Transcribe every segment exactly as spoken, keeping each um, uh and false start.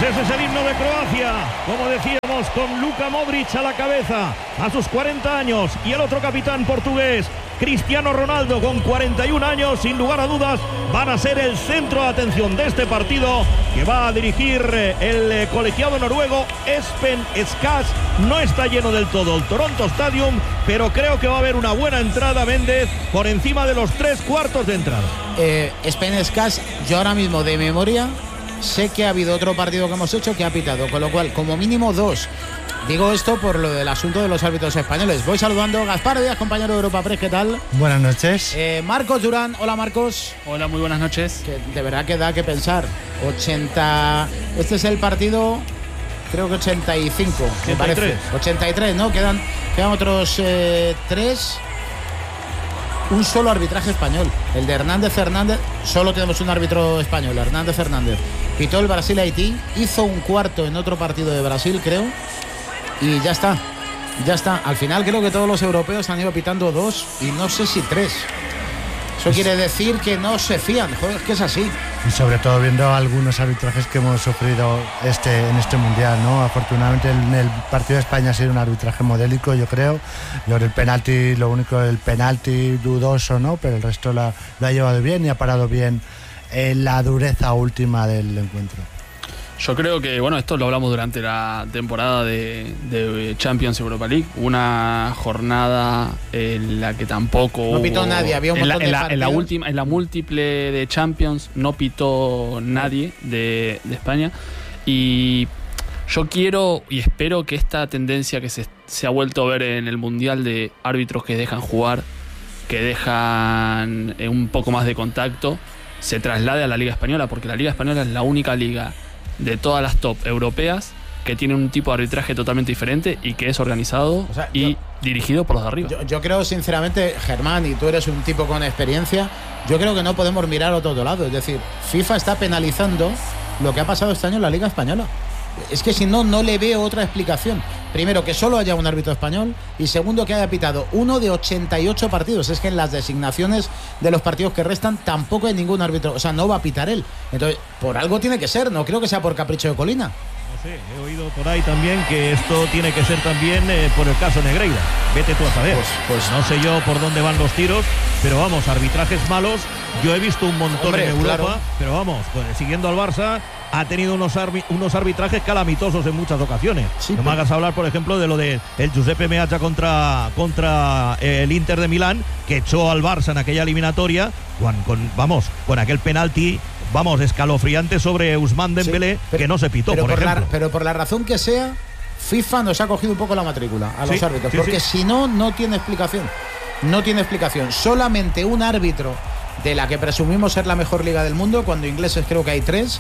ese es el himno de Croacia, como decíamos, con Luka Modric a la cabeza, a sus cuarenta años, y el otro capitán portugués, Cristiano Ronaldo, con cuarenta y un años, sin lugar a dudas, van a ser el centro de atención de este partido que va a dirigir el colegiado noruego Espen Skas. No está lleno del todo el Toronto Stadium, pero creo que va a haber una buena entrada, Méndez, por encima de los tres cuartos de entrada. Eh, Espen Skas, yo ahora mismo de memoria sé que ha habido otro partido que hemos hecho que ha pitado, con lo cual como mínimo dos. Digo esto por lo del asunto de los árbitros españoles. Voy saludando a Gaspar Díaz, compañero de Europa Press, ¿qué tal? Buenas noches. Eh, Marcos Durán, hola Marcos. Hola, muy buenas noches. Que de verdad que da que pensar. ochenta. Este es el partido, creo que ochenta y cinco, me parece. ochenta y tres, ¿no? Quedan, quedan otros eh, tres. Un solo arbitraje español, el de Hernández Hernández. Solo tenemos un árbitro español, Hernández Hernández. Pitó el Brasil-Haití, hizo un cuarto en otro partido de Brasil, creo. Y ya está, ya está. Al final creo que todos los europeos han ido pitando dos y no sé si tres. Eso quiere decir que no se fían, joder, es que es así. Y sobre todo viendo algunos arbitrajes que hemos sufrido este, en este mundial, ¿no? Afortunadamente en el partido de España ha sido un arbitraje modélico, yo creo. Yo el penalti, lo único, el penalti dudoso, ¿no? Pero el resto la, lo ha llevado bien y ha parado bien en la dureza última del encuentro. Yo creo que, bueno, esto lo hablamos durante la temporada de, de Champions Europa League. Una jornada en la que tampoco no pitó hubo, nadie, había un montón en la, de en la, en la última, en la múltiple de Champions no pitó nadie de, de España. Y yo quiero y espero que esta tendencia que se, se ha vuelto a ver en el Mundial de árbitros que dejan jugar, que dejan un poco más de contacto, se traslade a la Liga Española, porque la Liga Española es la única liga de todas las top europeas que tiene un tipo de arbitraje totalmente diferente y que es organizado, o sea, y yo, dirigido por los de arriba. Yo, yo creo sinceramente, Germán, y tú eres un tipo con experiencia, yo creo que no podemos mirar a otro lado. Es decir, FIFA está penalizando lo que ha pasado este año en la Liga Española. Es que si no, no le veo otra explicación. Primero, que solo haya un árbitro español, y segundo, que haya pitado uno de ochenta y ocho partidos. Es que en las designaciones de los partidos que restan tampoco hay ningún árbitro, o sea, no va a pitar él. Entonces, por algo tiene que ser, no creo que sea por capricho de Colina. No sé, he oído por ahí también que esto tiene que ser también eh, por el caso Negreira. Vete tú a saber. Pues, pues no sé yo por dónde van los tiros, pero vamos, arbitrajes malos yo he visto un montón. Hombre, en Europa, claro. Pero vamos, pues, siguiendo al Barça, ha tenido unos, arbi- unos arbitrajes calamitosos en muchas ocasiones. Sí, no me hagas hablar, por ejemplo, de lo de el Giuseppe Meazza contra, contra eh, el Inter de Milán, que echó al Barça en aquella eliminatoria, con, con, vamos, con aquel penalti, vamos, escalofriante sobre Ousmane Dembélé, sí, pero, que no se pitó, pero por, por ejemplo. La, pero por la razón que sea, FIFA nos ha cogido un poco la matrícula a los sí, árbitros, sí, porque sí. si no, no tiene explicación. No tiene explicación. Solamente un árbitro de la que presumimos ser la mejor liga del mundo, cuando ingleses creo que hay tres,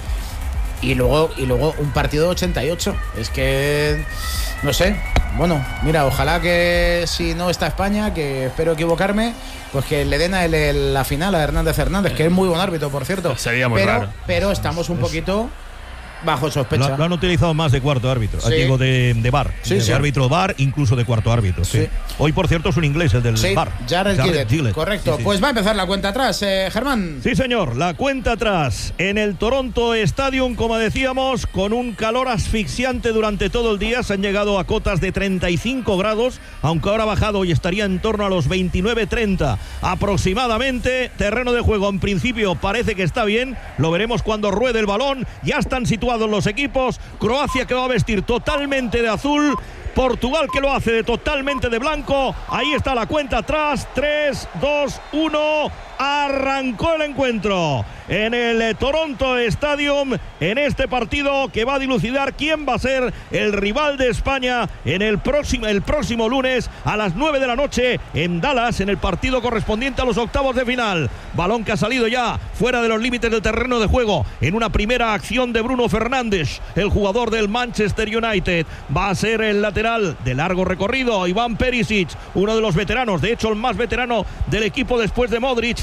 y luego, y luego un partido de ochenta y ocho. Es que, no sé, bueno, mira, ojalá que si no está España, que espero equivocarme, pues que le den a él el, la final a Hernández Hernández, que es muy buen árbitro, por cierto. Sería muy pero, raro. Pero estamos un poquito bajo sospecha. Lo, lo han utilizado más de cuarto árbitro, sí. Digo de, de bar, sí, de, sí. de árbitro bar, incluso de cuarto árbitro. Sí. Sí. Hoy, por cierto, es un inglés, el del sí. bar. Jared, Jared Gillett. Correcto. Sí, sí. Pues va a empezar la cuenta atrás, eh, Germán. Sí, señor, la cuenta atrás en el Toronto Stadium, como decíamos, con un calor asfixiante durante todo el día. Se han llegado a cotas de treinta y cinco grados, aunque ahora ha bajado y estaría en torno a los veintinueve treinta aproximadamente. Terreno de juego, en principio, parece que está bien. Lo veremos cuando ruede el balón. Ya están situados los equipos. Croacia, que va a vestir totalmente de azul. Portugal, que lo hace de totalmente de blanco. Ahí está la cuenta atrás. tres, dos, uno. Arrancó el encuentro en el Toronto Stadium, en este partido que va a dilucidar quién va a ser el rival de España en el próximo, el próximo lunes a las nueve de la noche en Dallas, en el partido correspondiente a los octavos de final. Balón que ha salido ya fuera de los límites del terreno de juego en una primera acción de Bruno Fernández, el jugador del Manchester United. Va a ser el lateral de largo recorrido, Iván Perisic, uno de los veteranos, de hecho el más veterano del equipo después de Modric.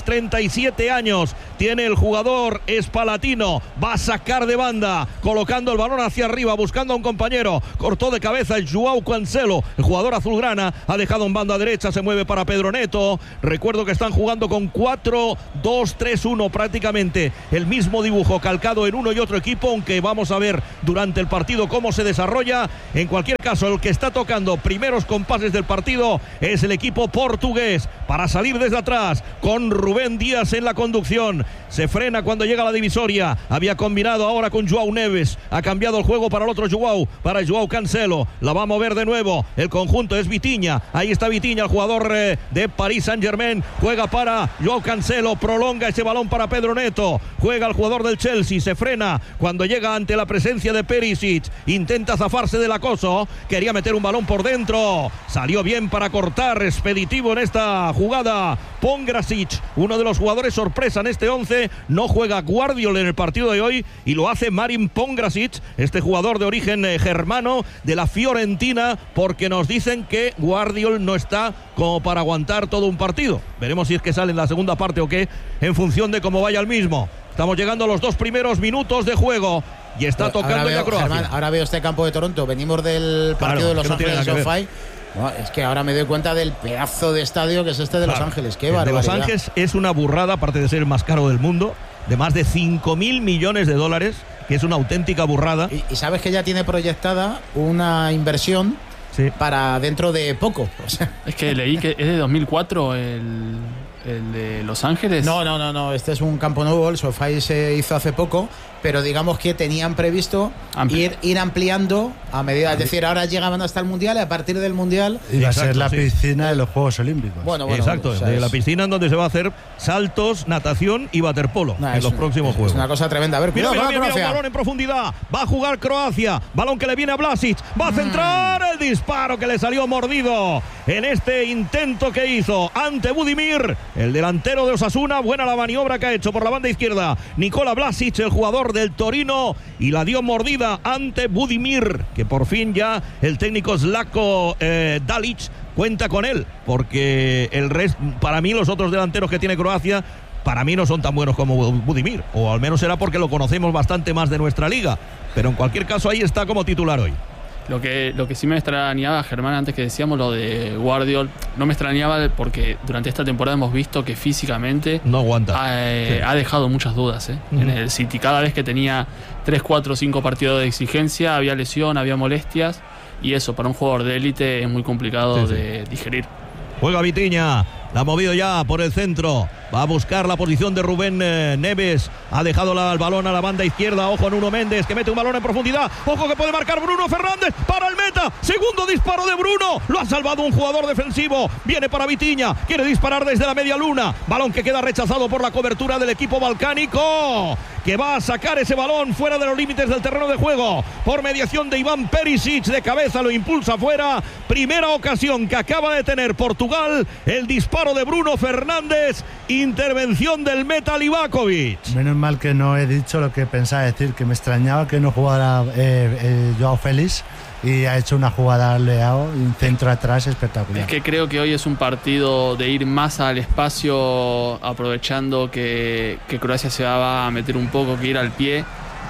Fernández, treinta y siete años tiene el jugador espalatino, va a sacar de banda, colocando el balón hacia arriba, buscando a un compañero, cortó de cabeza el Joao Cancelo, el jugador azulgrana, ha dejado en banda derecha, se mueve para Pedro Neto. Recuerdo que están jugando con cuatro dos tres uno, prácticamente el mismo dibujo calcado en uno y otro equipo, aunque vamos a ver durante el partido cómo se desarrolla. En cualquier caso, el que está tocando primeros compases del partido es el equipo portugués, para salir desde atrás con Rubén Díaz en la conducción. Se frena cuando llega a la divisoria, había combinado ahora con Joao Neves, ha cambiado el juego para el otro Joao, para Joao Cancelo, la va a mover de nuevo, el conjunto es Vitinha, ahí está Vitinha, el jugador eh, de Paris Saint-Germain, juega para Joao Cancelo, prolonga ese balón para Pedro Neto, juega el jugador del Chelsea, se frena cuando llega ante la presencia de Perisic, intenta zafarse del acoso, quería meter un balón por dentro, salió bien para cortar, expeditivo en esta jugada Pongrasic, uno de los jugadores sorpresa en este once. No juega Guardiola en el partido de hoy y lo hace Marin Pongrasic, este jugador de origen eh, germano de la Fiorentina, porque nos dicen que Guardiola no está como para aguantar todo un partido. Veremos si es que sale en la segunda parte o qué, en función de cómo vaya el mismo. Estamos llegando a los dos primeros minutos de juego y está Pero tocando veo, ya Croacia. Germán, ahora veo este campo de Toronto, venimos del partido Claro, de Los no Ángeles SoFi. No, es que ahora me doy cuenta del pedazo de estadio que es este de Claro, Los Ángeles. Qué el de barbaridad. Los Ángeles es una burrada, aparte de ser el más caro del mundo, de más de cinco mil millones de dólares, que es una auténtica burrada. Y, y sabes que ya tiene proyectada una inversión Sí. para dentro de poco. O sea, Es que leí que es de dos mil cuatro el, el de Los Ángeles. no, no, no, no. Este es un campo nuevo. El SoFi se hizo hace poco, pero digamos que tenían previsto Ampli- ir, ir ampliando a medida. Es decir, ahora llegaban hasta el Mundial y a partir del Mundial. Iba a ser Exacto, la sí. piscina de los Juegos Olímpicos. Bueno, bueno. Exacto, o sea, de la es- piscina en donde se va a hacer saltos, natación y waterpolo no, en es los una- próximos es juegos. una cosa tremenda. A ver, Mira, cuidado, mira, va mira, mira, un Croacia. balón en profundidad. Va a jugar Croacia. Balón que le viene a Vlasic. Va a centrar el disparo que le salió mordido en este intento que hizo ante Budimir, el delantero de Osasuna. Buena la maniobra que ha hecho por la banda izquierda Nikola Vlasic, el jugador del Torino, y la dio mordida ante Budimir, que por fin ya el técnico Zlatko eh, Dalic cuenta con él, porque el resto, para mí los otros delanteros que tiene Croacia, para mí no son tan buenos como Budimir, o al menos será porque lo conocemos bastante más de nuestra liga, pero en cualquier caso ahí está como titular hoy. Lo que, lo que sí me extrañaba, Germán, antes que decíamos lo de Guardiola, no me extrañaba porque durante esta temporada hemos visto que físicamente No aguanta. eh, Sí. ha dejado muchas dudas ¿eh? Ujú. En el City. Cada vez que tenía tres, cuatro, cinco partidos de exigencia, había lesión, había molestias, y eso para un jugador de élite es muy complicado Sí, sí. de digerir. Juega Vitinha, la ha movido ya por el centro, va a buscar la posición de Rubén eh, Neves, ha dejado la, el balón a la banda izquierda, ojo Nuno Méndez que mete un balón en profundidad, ojo que puede marcar Bruno Fernández para el meta, segundo disparo de Bruno, lo ha salvado un jugador defensivo, viene para Vitinha, quiere disparar desde la media luna, balón que queda rechazado por la cobertura del equipo balcánico, que va a sacar ese balón fuera de los límites del terreno de juego, por mediación de Iván Perisic, de cabeza lo impulsa fuera, primera ocasión que acaba de tener Portugal, el disparo de Bruno Fernández, intervención del meta Livakovic. Menos mal que no he dicho lo que pensaba decir, que me extrañaba que no jugara eh, eh, Joao Félix, y ha hecho una jugada leao y un centro atrás espectacular. Es que creo que hoy es un partido de ir más al espacio, aprovechando que, que Croacia se va a meter un poco, que ir al pie,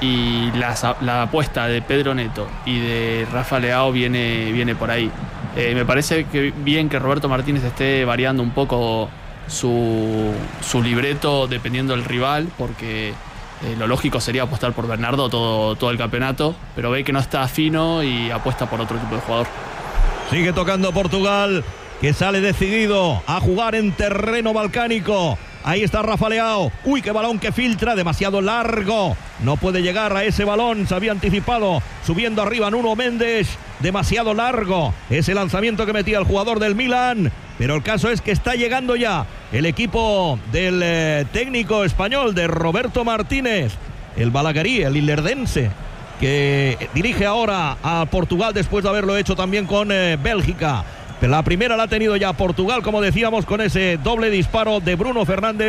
y la, la apuesta de Pedro Neto y de Rafa Leao viene, viene por ahí. Eh, me parece que bien que Roberto Martínez esté variando un poco su, su libreto dependiendo del rival, porque Eh, lo lógico sería apostar por Bernardo todo, todo el campeonato, pero ve que no está fino y apuesta por otro tipo de jugador. Sigue tocando Portugal, que sale decidido a jugar en terreno balcánico. Ahí está Rafa Leao. Uy, qué balón que filtra, demasiado largo. No puede llegar a ese balón, se había anticipado. Subiendo arriba Nuno Méndez, demasiado largo. Ese lanzamiento que metía el jugador del Milan. Pero el caso es que está llegando ya el equipo del eh, técnico español, de Roberto Martínez. El Balaguerí, el ilerdense, que dirige ahora a Portugal después de haberlo hecho también con eh, Bélgica. La primera la ha tenido ya Portugal, como decíamos, con ese doble disparo de Bruno Fernández,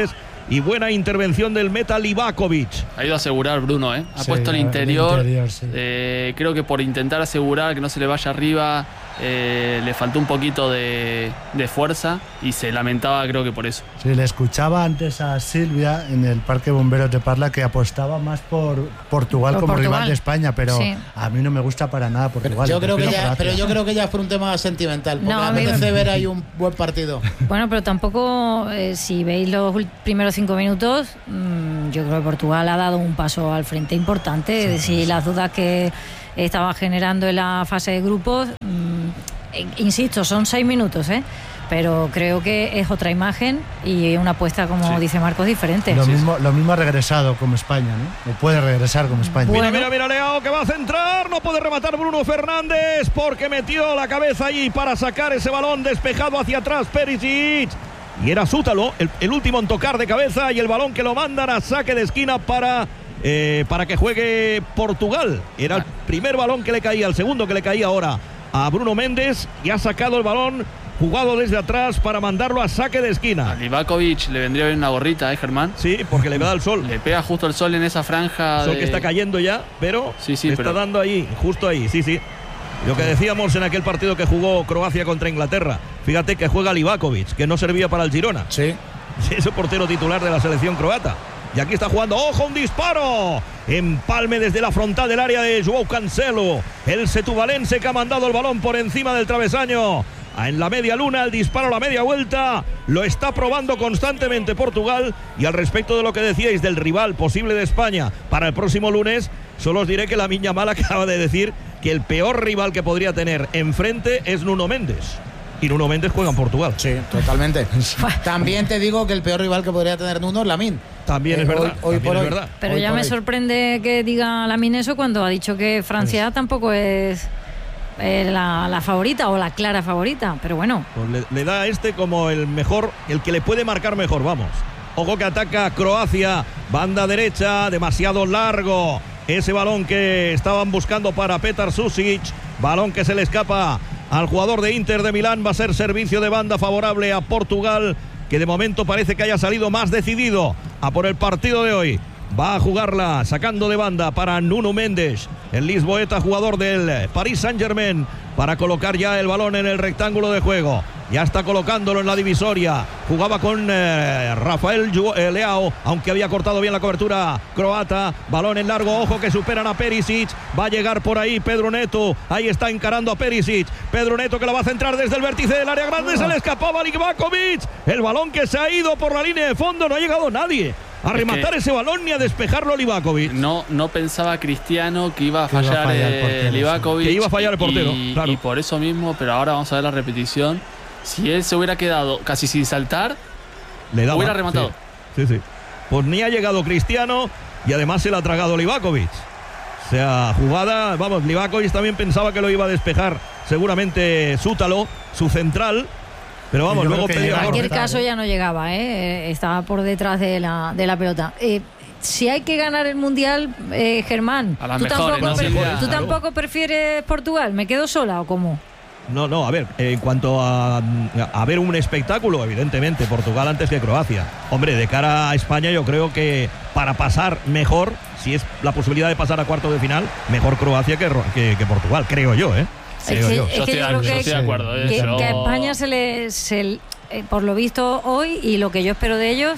y buena intervención del meta Livakovic. Ha ido a asegurar Bruno, ¿eh? Ha Sí, puesto el interior. el interior, sí. eh, creo que por intentar asegurar que no se le vaya arriba, eh, le faltó un poquito de, de fuerza y se lamentaba, creo que por eso. Sí, le escuchaba antes a Silvia en el Parque Bomberos de Parla que apostaba más por Portugal Por como Portugal. rival de España, pero Sí. a mí no me gusta para nada Portugal. Yo creo que prefiero ya, Croacia. pero yo creo que ya es por un tema sentimental, porque No, me a mí- apetece ver ahí un buen partido. Bueno, pero tampoco, eh, si veis los ul- primeros cinco minutos, mmm, yo creo que Portugal ha dado un paso al frente importante. Si sí, las dudas que estaba generando en la fase de grupos, mmm, eh, insisto, son seis minutos, ¿eh? Pero creo que es otra imagen y una apuesta, como Sí. dice Marcos, diferente. Lo Sí. mismo, lo mismo ha regresado como España, ¿no? O puede regresar como España. Bueno. Mira, mira, mira, Leao que va a centrar. No puede rematar Bruno Fernández porque metió la cabeza allí para sacar ese balón despejado hacia atrás Perisic. Y era Sútalo, el, el último en tocar de cabeza, y el balón que lo mandan a saque de esquina para, eh, para que juegue Portugal. Era el primer balón que le caía, el segundo que le caía ahora a Bruno Méndez, y ha sacado el balón jugado desde atrás para mandarlo a saque de A esquina. Livakovic le vendría bien una gorrita, ¿eh, Germán? Sí, porque le da el sol. Le pega justo el sol en esa franja. Sol de- que está cayendo ya, pero Sí, sí, le pero- está dando ahí, justo ahí, sí, sí. Lo que decíamos en aquel partido que jugó Croacia contra Inglaterra. Fíjate que juega Livakovic, que no servía para el Girona. Sí. Sí, es el portero titular de la selección croata. Y aquí está jugando, ¡ojo, un disparo! Empalme desde la frontal del área de Joao Cancelo. El setuvalense que ha mandado el balón por encima del travesaño. En la media luna, el disparo a la media vuelta. Lo está probando constantemente Portugal. Y al respecto de lo que decíais del rival posible de España para el próximo lunes, solo os diré que la Miña Mal acaba de decir que el peor rival que podría tener enfrente es Nuno Méndez. Y Nuno Méndez juega en Portugal. Sí, totalmente. También te digo que el peor rival que podría tener Nuno es Lamine. También Eh, es verdad. hoy- hoy también por es hoy. verdad. Pero Hoy ya por me hoy. sorprende que diga Lamine eso cuando ha dicho que Francia tampoco es eh, la, la favorita o la clara favorita. Pero bueno, Pues le, le da a este como el mejor, el que le puede marcar mejor, vamos. Ojo que ataca Croacia, banda derecha, demasiado largo. Ese balón que estaban buscando para Petar Susic, balón que se le escapa al jugador de Inter de Milán, va a ser servicio de banda favorable a Portugal, que de momento parece que haya salido más decidido a por el partido de hoy. Va a jugarla sacando de banda para Nuno Méndez, el lisboeta, jugador del Paris Saint-Germain, para colocar ya el balón en el rectángulo de juego. Ya está colocándolo en la divisoria. Jugaba con eh, Rafael Ju- eh, Leao, aunque había cortado bien la cobertura croata. Balón en largo, ojo que superan a Perisic. Va a llegar por ahí Pedro Neto. Ahí está encarando a Perisic. Pedro Neto que la va a centrar desde el vértice del área grande. Se le escapaba a Livakovic. El balón que se ha ido por la línea de fondo. No ha llegado nadie a Es rematar que- ese balón ni a despejarlo Livakovic. No, no pensaba Cristiano que iba a Que iba a fallar, fallar el eh, portero, sí. Livakovic. Que iba a fallar el portero, y, claro. y por eso mismo, pero ahora vamos a ver la repetición. Si él se hubiera quedado casi sin saltar, Le daba. hubiera rematado. Sí, sí, sí. Pues ni ha llegado Cristiano y además se le ha tragado Livakovic. O sea, jugada, vamos, Livakovic también pensaba que lo iba a despejar seguramente Sútalo, su central. Pero vamos, Yo luego creo que pedía llega en a gol. cualquier cortar, caso ¿eh? ya no llegaba, ¿eh? Eh, estaba por detrás de la, de la pelota. Eh, si hay que ganar el Mundial, eh, Germán, A las ¿tú, mejores, tampoco, ¿no? pre- Silvia? ¿tú Claro. tampoco prefieres Portugal? ¿Me quedo sola o cómo? No, no, a ver, en cuanto a, a ver un espectáculo, evidentemente, Portugal antes que Croacia. Hombre, de cara a España yo creo que para pasar mejor, si es la posibilidad de pasar a cuartos de final, mejor Croacia que, Ro- que, que Portugal, creo yo, ¿eh? Es Creo que- yo. es Yo que estoy, yo de- creo yo que- estoy de acuerdo. eh, Que, pero- que a España se le, se, eh, por lo visto hoy y lo que yo espero de ellos,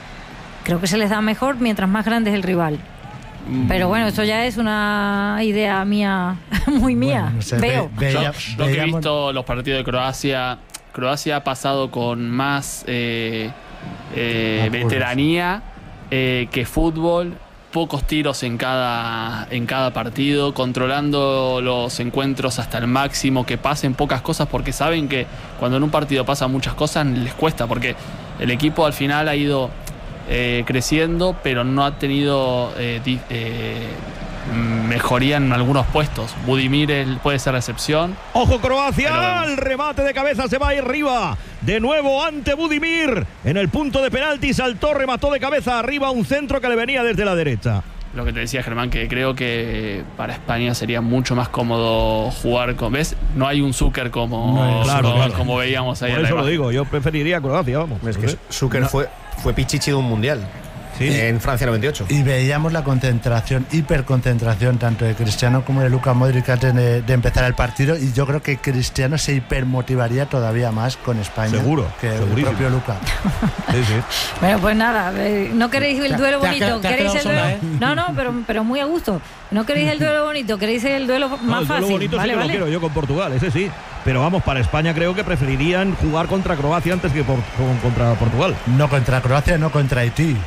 creo que se les da mejor mientras más grande es el rival. Mm, Pero bueno, esto ya es una idea mía, muy mía. Bueno, no sé, Veo. ve- Yo, veía- lo que he veíamos- visto los partidos de Croacia, Croacia ha pasado con más eh, eh, Apuros. veteranía eh, que fútbol, pocos tiros en cada, en cada partido, controlando los encuentros hasta el máximo, que pasen pocas cosas, porque saben que cuando en un partido pasan muchas cosas les cuesta, porque el equipo al final ha ido eh, creciendo, pero no ha tenido eh, di- eh, mejoría en algunos puestos. Budimir el- puede ser la excepción. Ojo Croacia, Pero- el remate de cabeza se va ahí arriba. De nuevo ante Budimir. En el punto de penalti saltó, remató de cabeza arriba un centro que le venía desde la derecha. Lo que te decía Germán, que creo que para España sería mucho más cómodo jugar con... ¿Ves? No hay un Zucker como, No hay- claro, como, claro. como veíamos ahí Por en la eso lo imagen. digo, yo preferiría Croacia, vamos. Es No que sé. Zucker fue, fue pichichi de un mundial. Sí. En Francia noventa y ocho. Y veíamos la concentración, hiperconcentración, tanto de Cristiano como de Luka Modric antes de, de empezar el partido. Y yo creo que Cristiano se hipermotivaría todavía más con España. Seguro. Que segurísimo. El propio Luka. Sí, sí. Bueno, pues nada, ¿no queréis el duelo te, bonito? te, te ¿Queréis el duelo? sola, ¿eh? No, no, pero, pero muy a gusto. ¿No queréis el duelo bonito? ¿Queréis el duelo más no, el fácil? duelo bonito vale, sí que vale. lo quiero yo con Portugal, ese sí. Pero vamos, para España creo que preferirían jugar contra Croacia antes que por, con, contra Portugal. No contra Croacia, no contra Haití.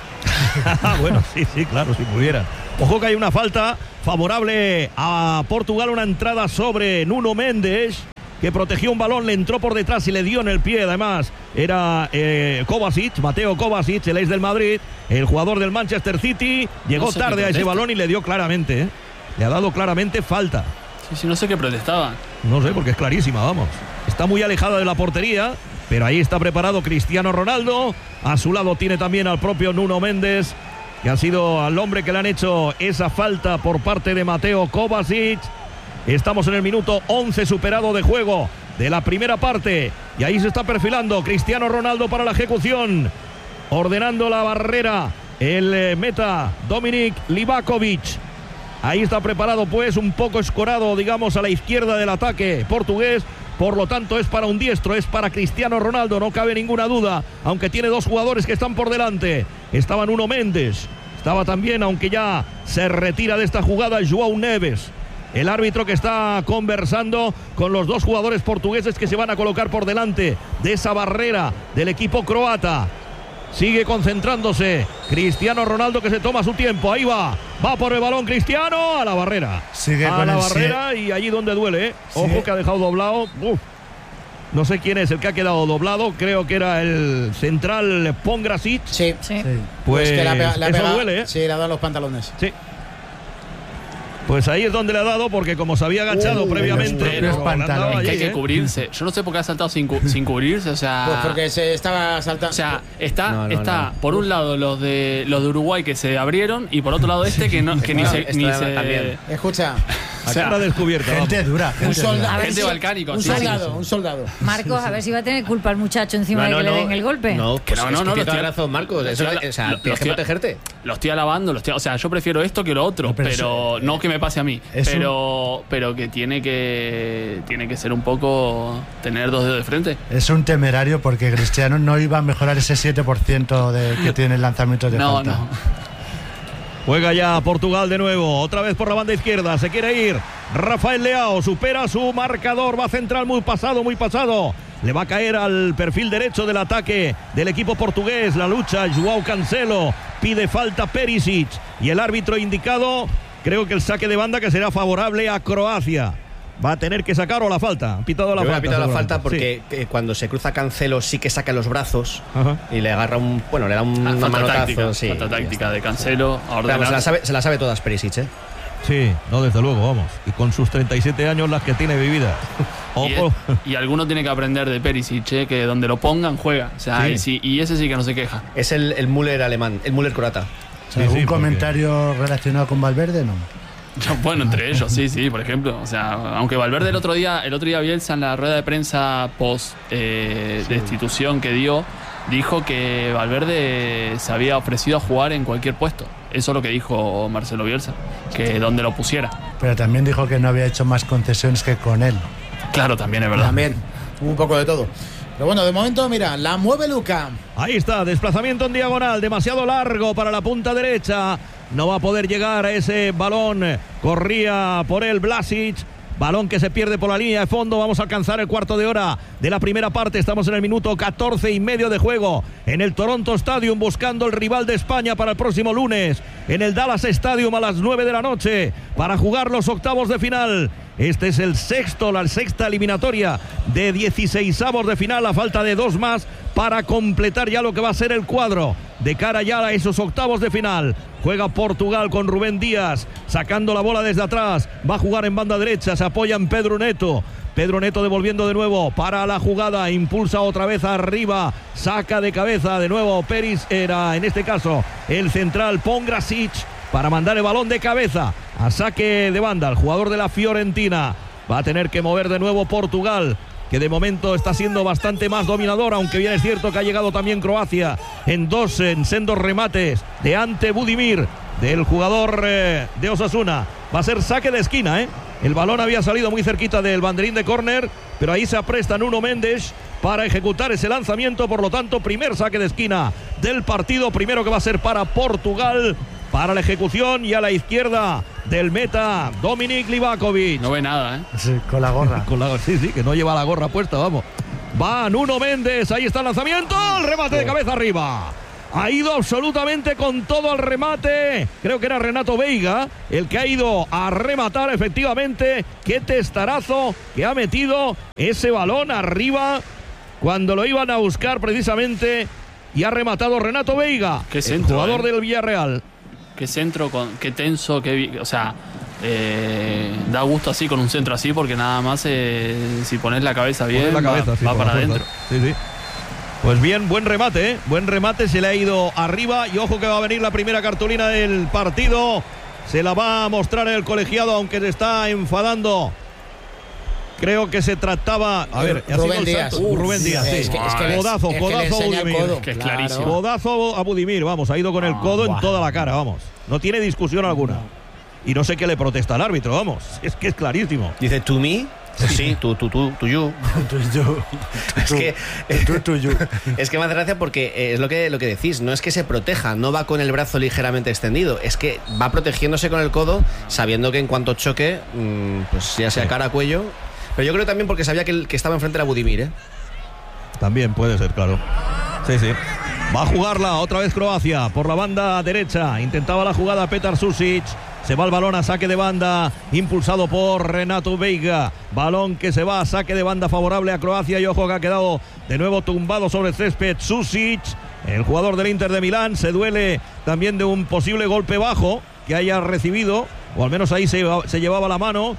Bueno, sí, sí, claro, si pudieran. Ojo que hay una falta favorable a Portugal, una entrada sobre Nuno Mendes, que protegió un balón, le entró por detrás y le dio en el pie. Además, era eh, Kovacic, Mateo Kovacic, el ex del Madrid, el jugador del Manchester City. Llegó no sé tarde a ese balón y le dio claramente, ¿eh? Le ha dado claramente falta. Sí, sí, no sé qué protestaba. No sé, porque es clarísima, vamos. Está muy alejada de la portería, pero ahí está preparado Cristiano Ronaldo. A su lado tiene también al propio Nuno Mendes, que ha sido al hombre que le han hecho esa falta por parte de Mateo Kovacic. Estamos en el minuto once superado de juego de la primera parte. Y ahí se está perfilando Cristiano Ronaldo para la ejecución. Ordenando la barrera el eh, meta Dominik Livakovic. Ahí está preparado pues un poco escorado, digamos, a la izquierda del ataque portugués. Por lo tanto es para un diestro, es para Cristiano Ronaldo, no cabe ninguna duda. Aunque tiene dos jugadores que están por delante. Estaba Nuno Mendes, estaba también, aunque ya se retira de esta jugada, João Neves. El árbitro que está conversando con los dos jugadores portugueses que se van a colocar por delante de esa barrera del equipo croata. Sigue concentrándose Cristiano Ronaldo, que se toma su tiempo. Ahí va, va por el balón Cristiano a la barrera. Sigue a con la el barrera sie- y allí donde duele, ¿eh? Ojo Sigue. que ha dejado doblado. Uf. No sé quién es el que ha quedado doblado. Creo que era el central Pongracic. Sí. Sí. Sí. Pues, que la, pega- la eso pega- duele, ¿eh? Sí, le ha dado los pantalones. Sí. Pues ahí es donde le ha dado, porque como se había agachado Uh, previamente, los propios pero le han dado pantalones. Es que hay allí, que ¿eh? cubrirse. Yo no sé por qué ha saltado sin, cu- sin cubrirse, o sea. Pues porque se estaba saltando. O sea, está, No, no, está no. por un lado los de los de Uruguay que se abrieron y por otro lado este que no que ni No, se, esto ni también. se Escucha, A o sea, cara descubierta. Gente vamos. dura, un gente soldado. dura. A ver gente si- balcánico, Un sí, sí, soldado, sí. un soldado. Marcos, a ver si va a tener culpa el muchacho encima No, de no, que le no. den el golpe. No, pues no, es no, que no, tiene lo toda estoy- razón, Marcos. Eso, lo- o sea, lo- tienes que lo- protegerte. Lo estoy alabando, lo estoy, o sea, yo prefiero esto que lo otro, Pero pero, es- no que me pase a mí. es Pero, pero que tiene que tiene que ser un poco tener dos dedos de frente. Es un temerario porque Cristiano no iba a mejorar ese siete por ciento de, que tiene el lanzamiento de No, falta. no. Juega ya Portugal de nuevo, otra vez por la banda izquierda, se quiere ir Rafael Leao, supera su marcador, va a centrar muy pasado, muy pasado. Le va a caer al perfil derecho del ataque del equipo portugués, la lucha, João Cancelo, pide falta Perisic y el árbitro indicado, creo que el saque de banda que será favorable a Croacia. Va a tener que sacar o la falta, ha pitado la Yo creo que falta. ha pitado la seguramente. falta porque eh, cuando se cruza Cancelo sí que saca los brazos Ajá. y le agarra un, bueno, le da un Ah, falta manotazo, táctica, sí. falta ya táctica está. de Cancelo. a Pero vamos, ordenar. se la sabe, se la sabe todas Perisic, ¿eh? Sí, no, desde luego, vamos. Y con sus treinta y siete años las que tiene vividas. Y, Ojo. es- y alguno tiene que aprender de Perisic, ¿eh? Que donde lo pongan juega. O sea, Sí. y, sí- y ese sí que no se queja. Es el, el Müller alemán, el Müller croata. O sea, Sí, ¿algún sí, porque- comentario relacionado con Valverde? No. Bueno, entre ellos, sí, sí, por ejemplo. O sea, aunque Valverde el otro día, el otro día Bielsa en la rueda de prensa post eh, destitución que dio, dijo que Valverde se había ofrecido a jugar en cualquier puesto. Eso es lo que dijo Marcelo Bielsa, que donde lo pusiera. Pero también dijo que no había hecho más concesiones que con él. Claro, también es verdad. También, un poco de todo. Pero bueno, de momento, mira, la mueve Luka. Ahí está, desplazamiento en diagonal, demasiado largo para la punta derecha. No va a poder llegar a ese balón. Corría por él Vlasic. Balón que se pierde por la línea de fondo. Vamos a alcanzar el cuarto de hora de la primera parte. Estamos en el minuto catorce y medio de juego en el Toronto Stadium, buscando el rival de España para el próximo lunes en el Dallas Stadium a las nueve de la noche para jugar los octavos de final. Este es el sexto, la sexta eliminatoria de dieciseisavos de final, a falta de dos más para completar ya lo que va a ser el cuadro de cara ya a esos octavos de final. Juega Portugal con Rubén Díaz, sacando la bola desde atrás, va a jugar en banda derecha, se apoya en Pedro Neto. Pedro Neto devolviendo de nuevo para la jugada, impulsa otra vez arriba, saca de cabeza de nuevo Peris, era en este caso el central Pongracic, para mandar el balón de cabeza a saque de banda. El jugador de la Fiorentina va a tener que mover de nuevo Portugal que de momento está siendo bastante más dominador, aunque bien es cierto que ha llegado también Croacia en dos en sendos remates de Ante Budimir, del jugador eh, de Osasuna. Va a ser saque de esquina, ¿eh? El balón había salido muy cerquita del banderín de córner, pero ahí se apresta Nuno Mendes para ejecutar ese lanzamiento. Por lo tanto, primer saque de esquina del partido, primero que va a ser para Portugal, para la ejecución, y a la izquierda del meta Dominik Livakovic. No ve nada, ¿eh? Sí, con la gorra. Con la, sí, sí, que no lleva la gorra puesta, vamos. Va Nuno Mendes, ahí está el lanzamiento, el remate de cabeza arriba. Ha ido absolutamente con todo al remate. Creo que era Renato Veiga el que ha ido a rematar, efectivamente. Qué testarazo que ha metido ese balón arriba cuando lo iban a buscar precisamente, y ha rematado Renato Veiga, Qué el centro, jugador eh. del Villarreal. Qué centro, con, qué tenso, qué, o sea, eh, da gusto así con un centro así, porque nada más eh, si pones la cabeza bien, Poner la cabeza, va, sí, va por para la fuerza. adentro. Sí, sí. Pues bien, buen remate, ¿eh? Buen remate, se le ha ido arriba, y ojo que va a venir la primera cartulina del partido. Se la va a mostrar el colegiado, aunque se está enfadando. Creo que se trataba. A ver, ha Rubén sido el Díaz. salto. Uf, Rubén Díaz, sí. es que- es que les- codazo, es que le codazo a enseña el Budimir. codo. Que es Claro. clarísimo. Codazo a Budimir, vamos, ha ido con el codo en toda la cara, vamos. No tiene discusión alguna. Y no sé qué le protesta al árbitro, vamos. Es que es clarísimo. Dice, ¿to me? Pues sí, tú, tú, tú, tú, you. Es que, Tú, tú, yo. es que me hace gracia porque eh, es lo que, lo que decís, no es que se proteja, no va con el brazo ligeramente extendido, es que va protegiéndose con el codo, sabiendo que en cuanto choque, mmm, pues ya sea cara a cuello. Pero yo creo también porque sabía que el que estaba enfrente era Budimir, ¿eh? También puede ser, claro. Sí, sí. Va a jugarla otra vez Croacia por la banda derecha. Intentaba la jugada Petar Susic. Se va el balón a saque de banda, impulsado por Renato Veiga. Balón que se va a saque de banda favorable a Croacia, y ojo que ha quedado de nuevo tumbado sobre el césped Susic, el jugador del Inter de Milán. Se duele también de un posible golpe bajo que haya recibido, o al menos ahí se, se llevaba la mano.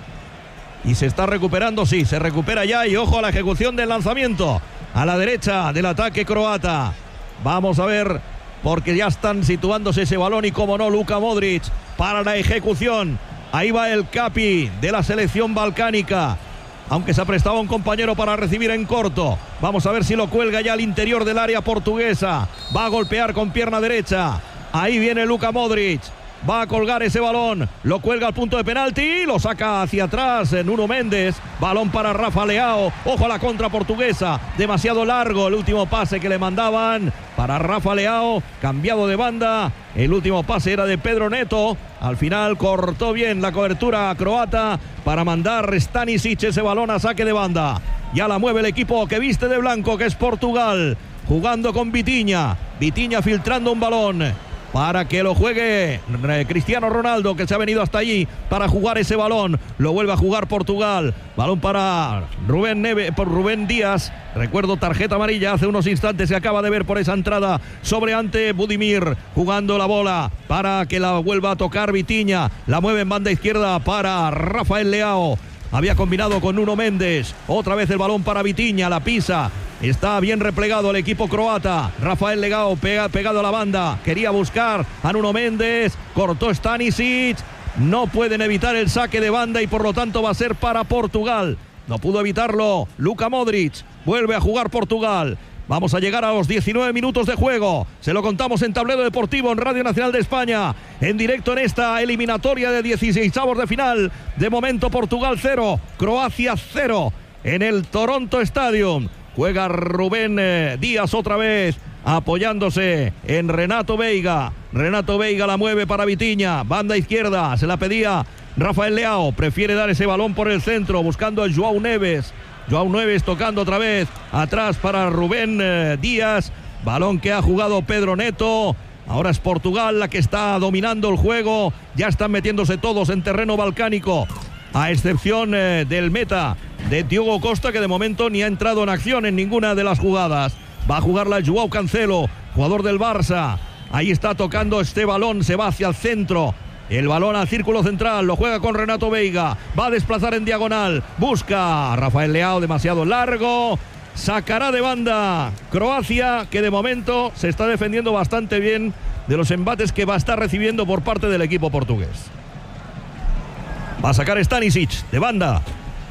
Y se está recuperando, sí, se recupera ya, y ojo a la ejecución del lanzamiento a la derecha del ataque croata. Vamos a ver, porque ya están situándose ese balón, y como no, Luka Modric para la ejecución. Ahí va el capi de la selección balcánica, aunque se ha prestado un compañero para recibir en corto. Vamos a ver si lo cuelga ya al interior del área portuguesa. Va a golpear con pierna derecha. Ahí viene Luka Modric. Va a colgar ese balón, lo cuelga al punto de penalti, lo saca hacia atrás Nuno Mendes. Balón para Rafa Leao. Ojo a la contra portuguesa, demasiado largo el último pase que le mandaban para Rafa Leao, cambiado de banda. El último pase era de Pedro Neto. Al final cortó bien la cobertura croata para mandar Stanisic ese balón a saque de banda. Ya la mueve el equipo que viste de blanco, que es Portugal, jugando con Vitinha. Vitinha filtrando un balón para que lo juegue Cristiano Ronaldo, que se ha venido hasta allí para jugar ese balón. Lo vuelve a jugar Portugal. Balón para Rubén Neve, por Rubén Díaz. Recuerdo, tarjeta amarilla hace unos instantes, se acaba de ver por esa entrada sobre Ante Budimir, jugando la bola para que la vuelva a tocar Vitinha. La mueve en banda izquierda para Rafael Leao. Había combinado con Nuno Mendes. Otra vez el balón para Vitinha, la pisa. Está bien replegado el equipo croata. Rafael Leao pega, pegado a la banda. Quería buscar a Nuno Mendes. Cortó Stanisic. No pueden evitar el saque de banda, y por lo tanto va a ser para Portugal. No pudo evitarlo Luka Modric. Vuelve a jugar Portugal. Vamos a llegar a los diecinueve minutos de juego. Se lo contamos en Tablero Deportivo, en Radio Nacional de España, en directo en esta eliminatoria de dieciseisavos de final. De momento Portugal cero, Croacia cero en el Toronto Stadium. Juega Rubén eh, Díaz otra vez, apoyándose en Renato Veiga. Renato Veiga la mueve para Vitinha, banda izquierda, se la pedía Rafael Leao. Prefiere dar ese balón por el centro, buscando a João Neves. João Neves tocando otra vez atrás para Rubén eh, Díaz. Balón que ha jugado Pedro Neto. Ahora es Portugal la que está dominando el juego. Ya están metiéndose todos en terreno balcánico, a excepción eh, del meta de Diogo Costa, que de momento ni ha entrado en acción en ninguna de las jugadas. Va a jugarla João Cancelo, jugador del Barça. Ahí está tocando este balón, se va hacia el centro. El balón al círculo central, lo juega con Renato Veiga. Va a desplazar en diagonal. Busca a Rafael Leao, demasiado largo. Sacará de banda Croacia, que de momento se está defendiendo bastante bien de los embates que va a estar recibiendo por parte del equipo portugués. Va a sacar Stanisic de banda.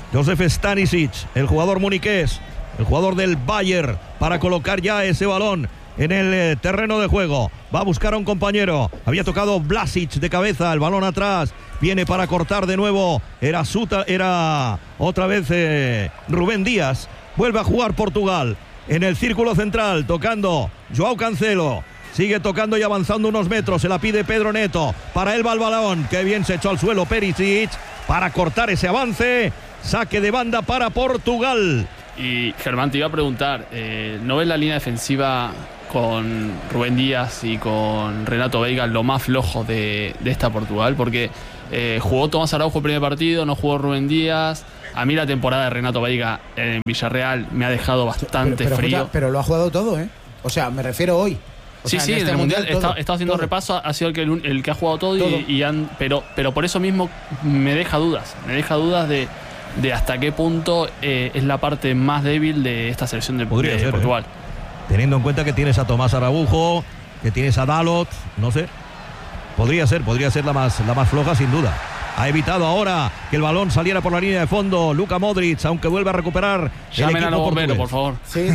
Josef Stanisic, el jugador muniqués, el jugador del Bayern, para colocar ya ese balón en el eh, terreno de juego. Va a buscar a un compañero. Había tocado Vlasic de cabeza, el balón atrás. Viene para cortar de nuevo. Era Suta, era otra vez eh, Rubén Díaz. Vuelve a jugar Portugal en el círculo central, tocando Joao Cancelo. Sigue tocando y avanzando unos metros. Se la pide Pedro Neto. Para él va el balón. Qué bien se echó al suelo Perisic para cortar ese avance. Saque de banda para Portugal. Y Germán, te iba a preguntar, eh, ¿no ves la línea defensiva con Rubén Díaz y con Renato Veiga lo más flojo de, de esta Portugal? Porque eh, jugó Tomás Araujo el primer partido, no jugó Rubén Díaz. A mí la temporada de Renato Veiga en Villarreal me ha dejado bastante pero, pero, frío. Escucha, pero lo ha jugado todo, ¿eh? O sea, me refiero hoy. O sí, sea, sí, en, en este el Mundial, mundial, he estado haciendo todo. repaso, ha sido el que, el que ha jugado todo, todo. y, y han, pero, pero por eso mismo me deja dudas, me deja dudas de, de hasta qué punto eh, es la parte más débil de esta selección de, Podría de ser, Portugal. ¿eh? Teniendo en cuenta que tienes a Tomás Araujo, que tienes a Dalot, no sé. Podría ser, podría ser la más, la más floja sin duda. Ha evitado ahora que el balón saliera por la línea de fondo Luka Modric, aunque vuelve a recuperar Llamen el a los equipo bomberos, portugués. por favor. Sí,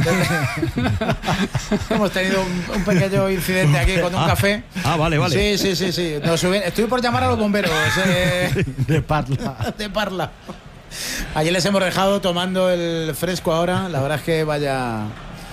hemos tenido un, un pequeño incidente aquí con un ah, café. Ah, vale, vale. Sí, sí, sí, sí. Nos suben, estoy por llamar a los bomberos eh, De Parla. de Parla. Ayer les hemos dejado tomando el fresco ahora. La verdad es que vaya...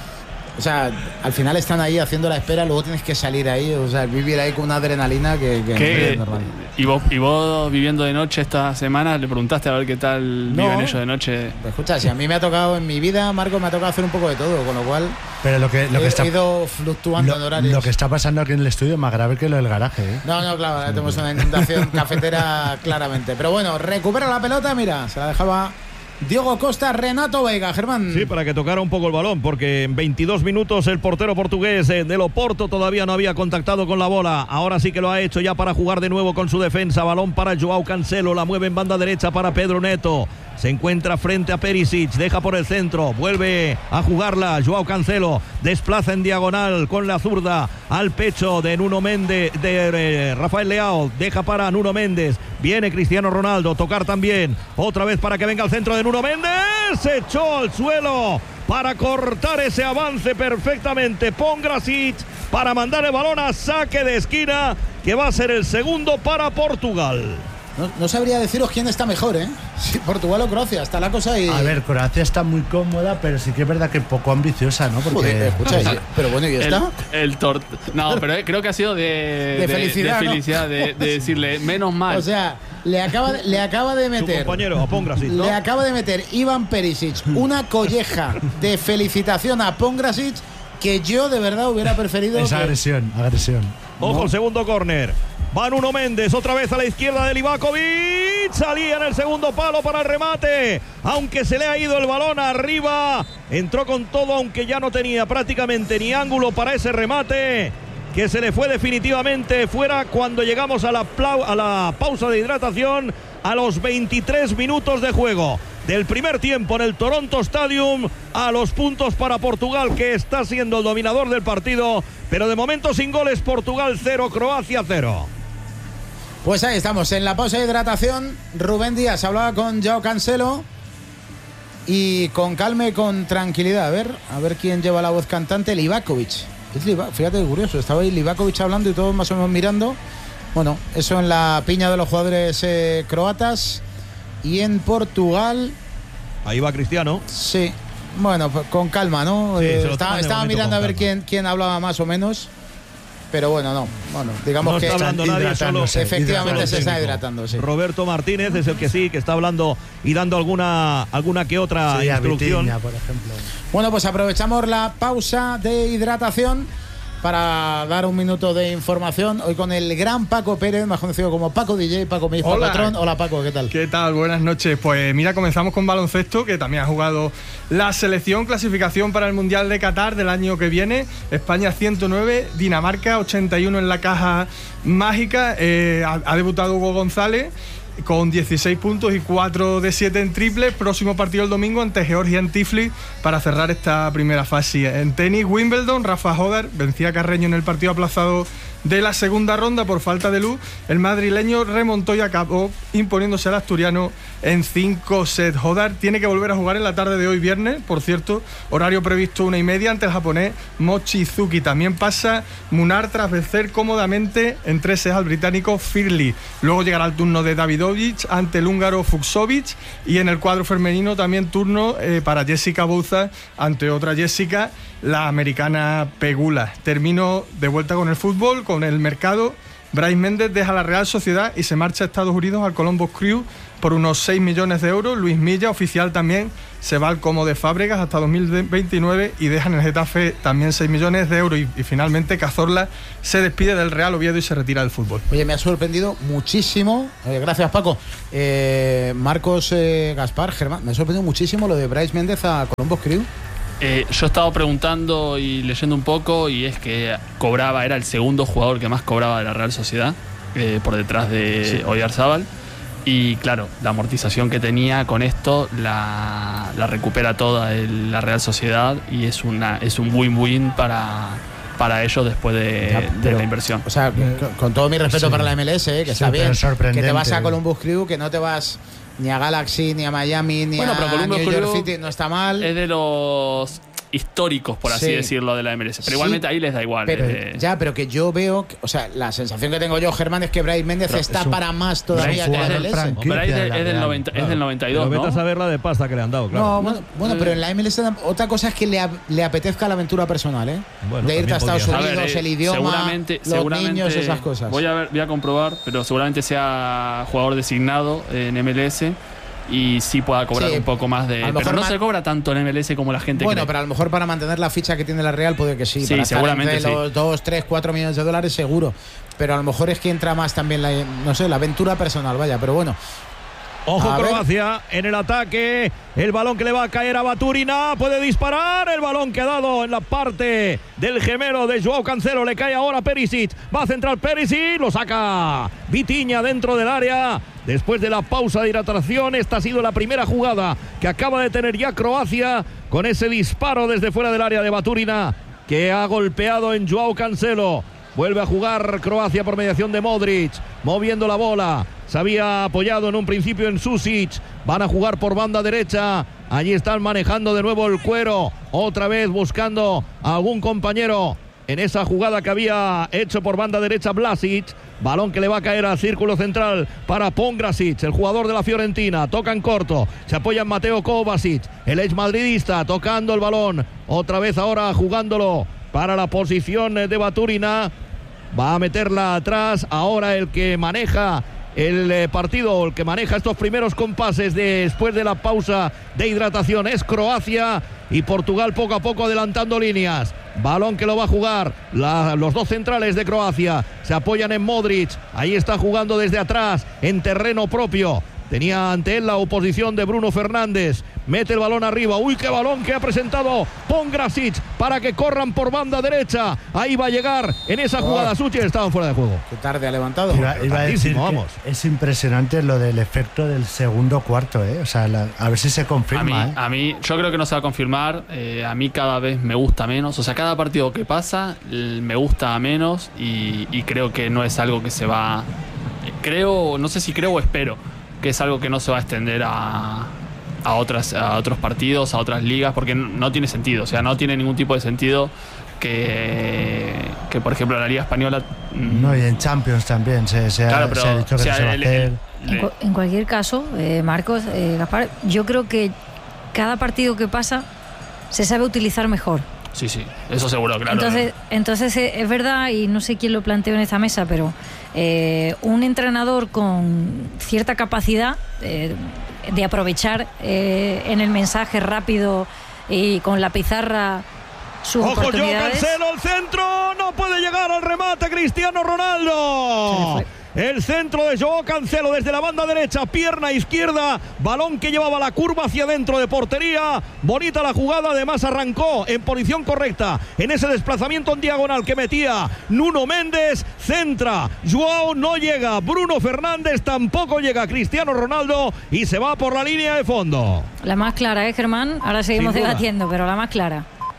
O sea, al final están ahí haciendo la espera, luego tienes que salir ahí, o sea, vivir ahí con una adrenalina que, que ¿Qué? no es normal. ¿Y vos, y vos viviendo de noche esta semana, le preguntaste a ver qué tal No. viven ellos de noche? Pues escucha, si a mí me ha tocado en mi vida, Marco, me ha tocado hacer un poco de todo, con lo cual Pero lo que, lo que he, está he ido fluctuando en lo, horarios. lo que está pasando aquí en el estudio es más grave que lo del garaje, ¿eh? No, no, claro, ahora tenemos una inundación cafetera claramente. Pero bueno, recupera la pelota, mira, se la dejaba Diogo Costa, Renato Veiga, Germán. Sí, para que tocara un poco el balón, porque en veintidós minutos el portero portugués eh, del Oporto todavía no había contactado con la bola. Ahora sí que lo ha hecho ya para jugar de nuevo con su defensa. Balón para Joao Cancelo, la mueve en banda derecha para Pedro Neto. Se encuentra frente a Perisic, deja por el centro, vuelve a jugarla Joao Cancelo, desplaza en diagonal con la zurda al pecho de Nuno Méndez, de eh, Rafael Leao, deja para Nuno Méndez, viene Cristiano Ronaldo, tocar también, otra vez para que venga al centro de Nuno Méndez, se echó al suelo para cortar ese avance perfectamente Pongrasic, para mandar el balón a saque de esquina, que va a ser el segundo para Portugal. No, no sabría deciros quién está mejor, ¿eh? Si Portugal o Croacia, está la cosa ahí. A ver, Croacia está muy cómoda, pero sí que es verdad que poco ambiciosa, ¿no? Porque Joder, escucha, o sea, pero bueno, ¿y El, está? el tor- No, pero eh, creo que ha sido de, De felicidad, de, ¿no? felicidad de, de decirle, menos mal. O sea, le acaba de, le acaba de Su meter. compañero, a Pongrasic, ¿no? Le acaba de meter Iván Perisic una colleja de felicitación a Pongrasic que yo de verdad hubiera preferido. es que- agresión, agresión. Ojo, No. el segundo córner. Va Nuno Méndez, otra vez a la izquierda de Livakovic. Salía en el segundo palo para el remate. Aunque se le ha ido el balón arriba. Entró con todo, aunque ya no tenía prácticamente ni ángulo para ese remate. Que se le fue definitivamente fuera cuando llegamos a la, plau- a la pausa de hidratación a los veintitrés minutos de juego del primer tiempo en el Toronto Stadium. A los puntos para Portugal, que está siendo el dominador del partido, pero de momento sin goles. Portugal cero, Croacia cero. Pues ahí estamos, en la pausa de hidratación. Rubén Díaz hablaba con Joao Cancelo. Y con calma y con tranquilidad. A ver, a ver quién lleva la voz cantante. Livakovic. Es Liva- Fíjate qué curioso, estaba ahí Livakovic hablando y todos más o menos mirando. Bueno, eso en la piña de los jugadores eh, croatas. Y en Portugal, Ahí va Cristiano. sí. Bueno, pues con calma, ¿no? Sí, Eh, se lo estaba toman de estaba momento mirando con a ver calma. quién, quién hablaba más o menos. Pero bueno, no. Bueno, digamos No que está hablando nadie, solo hidratándose, efectivamente solo se está técnico. hidratando, sí. Roberto Martínez es el que sí, que está hablando y dando alguna, alguna que otra Sí, a instrucción. Vitinha, por ejemplo. Bueno, pues aprovechamos la pausa de hidratación para dar un minuto de información. Hoy con el gran Paco Pérez, más conocido como Paco D J, Paco mi Hola. patrón. Hola Paco, ¿qué tal? ¿Qué tal? Buenas noches. Pues mira, comenzamos con baloncesto, que también ha jugado la selección, clasificación para el Mundial de Qatar del año que viene. España ciento nueve, Dinamarca ochenta y uno en la caja mágica. Eh, ha, ha debutado Hugo González con dieciséis puntos y cuatro de siete en triple. Próximo partido el domingo ante Georgia en Tiflis para cerrar esta primera fase. En tenis, Wimbledon, Rafa Hodar vencía a Carreño en el partido aplazado de la segunda ronda por falta de luz. El madrileño remontó y acabó imponiéndose al asturiano en cinco sets. Hodar tiene que volver a jugar en la tarde de hoy viernes, por cierto, horario previsto una y media ante el japonés Mochizuki. También pasa Munar tras vencer cómodamente en tres sets al británico Firli. Luego llegará el turno de Davidovich ante el húngaro Fuchsovic, y en el cuadro femenino también turno eh, para Jessica Bouza ante otra Jessica, la americana Pegula. Termino de vuelta con el fútbol, con el mercado. Brais Méndez deja la Real Sociedad y se marcha a Estados Unidos al Columbus Crew por unos seis millones de euros. Luis Milla, oficial también, se va al Como de Fábregas hasta dos mil veintinueve y deja en el Getafe también seis millones de euros. Y, y finalmente Cazorla se despide del Real Oviedo y se retira del fútbol. Oye, me ha sorprendido muchísimo, eh, gracias Paco, eh, Marcos, eh, Gaspar, Germán, me ha sorprendido muchísimo lo de Brais Méndez a Columbus Crew. Eh, yo he estado preguntando y leyendo un poco, y es que cobraba, era el segundo jugador que más cobraba de la Real Sociedad, eh, por detrás de sí. Oyarzábal. Y claro, la amortización que tenía con esto la, la recupera toda el, la Real Sociedad, y es una es un win-win para, para ellos después de, ya, pero, de la inversión. O sea, con, con todo mi respeto sí. para la M L S, eh, que sí, está bien, que te vas a Columbus Crew, que no te vas ni a Galaxy, ni a Miami, ni bueno, a New York City, no está mal. Es de los históricos, por así sí. decirlo, de la M L S. Pero sí, igualmente ahí les da igual. Pero, eh. Ya, pero que yo veo, que, o sea, la sensación que tengo yo, Germán, es que Brais Méndez pero está un, para más todavía que la M L S. Brais es, es, del noventa, claro. es del noventa y dos, pero ¿no? vete a saber la de pasta que le han dado, claro. No, bueno, bueno, pero en la M L S otra cosa es que le, le apetezca la aventura personal, ¿eh? Bueno, de irte a Estados Unidos, a ver, eh, el idioma, seguramente, los seguramente, niños, esas cosas. Voy a, ver, voy a comprobar, pero seguramente sea jugador designado en M L S. Y sí pueda cobrar sí, un poco más de... Pero no se cobra tanto en M L S como la gente bueno, cree. Bueno, pero a lo mejor para mantener la ficha que tiene la Real puede que sí. Sí, para seguramente estar entre sí. los dos, tres, cuatro millones de dólares seguro. Pero a lo mejor es que entra más también la, no sé, la aventura personal, vaya. Pero bueno. Ojo, Croacia en el ataque. El balón que le va a caer a Baturina. Puede disparar. El balón que ha dado en la parte del gemelo de Joao Cancelo. Le cae ahora Perisic. Va a centrar Perisic. Lo saca Vitinha dentro del área. Después de la pausa de hidratación, esta ha sido la primera jugada que acaba de tener ya Croacia con ese disparo desde fuera del área de Baturina, que ha golpeado en Joao Cancelo. Vuelve a jugar Croacia por mediación de Modric, moviendo la bola. Se había apoyado en un principio en Susic. Van a jugar por banda derecha. Allí están manejando de nuevo el cuero. Otra vez buscando a algún compañero en esa jugada que había hecho por banda derecha Vlasic. Balón que le va a caer al círculo central para Pongrasic, el jugador de la Fiorentina. Toca en corto, se apoya en Mateo Kovacic, el ex madridista, tocando el balón. Otra vez ahora jugándolo para la posición de Baturina. Va a meterla atrás. Ahora el que maneja el partido, el que maneja estos primeros compases de, después de la pausa de hidratación, es Croacia, y Portugal poco a poco adelantando líneas. Balón que lo va a jugar la, los dos centrales de Croacia. Se apoyan en Modric. Ahí está jugando desde atrás en terreno propio. Tenía ante él la oposición de Bruno Fernández. Mete el balón arriba. Uy, qué balón que ha presentado Pongrasic para que corran por banda derecha. Ahí va a llegar en esa jugada. Suchil estaban fuera de juego. Qué tarde ha levantado. Iba, iba a decir vamos. Es impresionante lo del efecto del segundo cuarto, ¿eh? O sea, la, a ver si se confirma. A mí, ¿eh? a mí yo creo que no se va a confirmar. Eh, a mí cada vez me gusta menos. O sea, cada partido que pasa me gusta menos, y, y creo que no es algo que se va... Creo, no sé si creo o espero que es algo que no se va a extender a, a, otras, a otros partidos, a otras ligas, porque no, no tiene sentido. O sea, no tiene ningún tipo de sentido que, que por ejemplo, la Liga Española... No, y en Champions también se, se, claro, ha, pero, se ha dicho que o sea, no se va el, a hacer. El, en, en cualquier caso, eh, Marcos, eh, Gaspar, yo creo que cada partido que pasa se sabe utilizar mejor. Sí, sí, eso seguro, claro. Entonces, entonces es verdad, y no sé quién lo planteó en esta mesa, pero eh, un entrenador con cierta capacidad eh, de aprovechar eh, en el mensaje rápido y con la pizarra sus ¡ojo, oportunidades. Joao Cancelo, el centro! ¡No puede llegar al remate Cristiano Ronaldo! El centro de Joao Cancelo desde la banda derecha, pierna izquierda, balón que llevaba la curva hacia dentro de portería. Bonita la jugada, además arrancó en posición correcta en ese desplazamiento en diagonal que metía Nuno Méndez. Centra, Joao no llega, Bruno Fernández tampoco llega, Cristiano Ronaldo, y se va por la línea de fondo. La más clara, ¿eh, Germán? Ahora seguimos debatiendo, pero la más clara.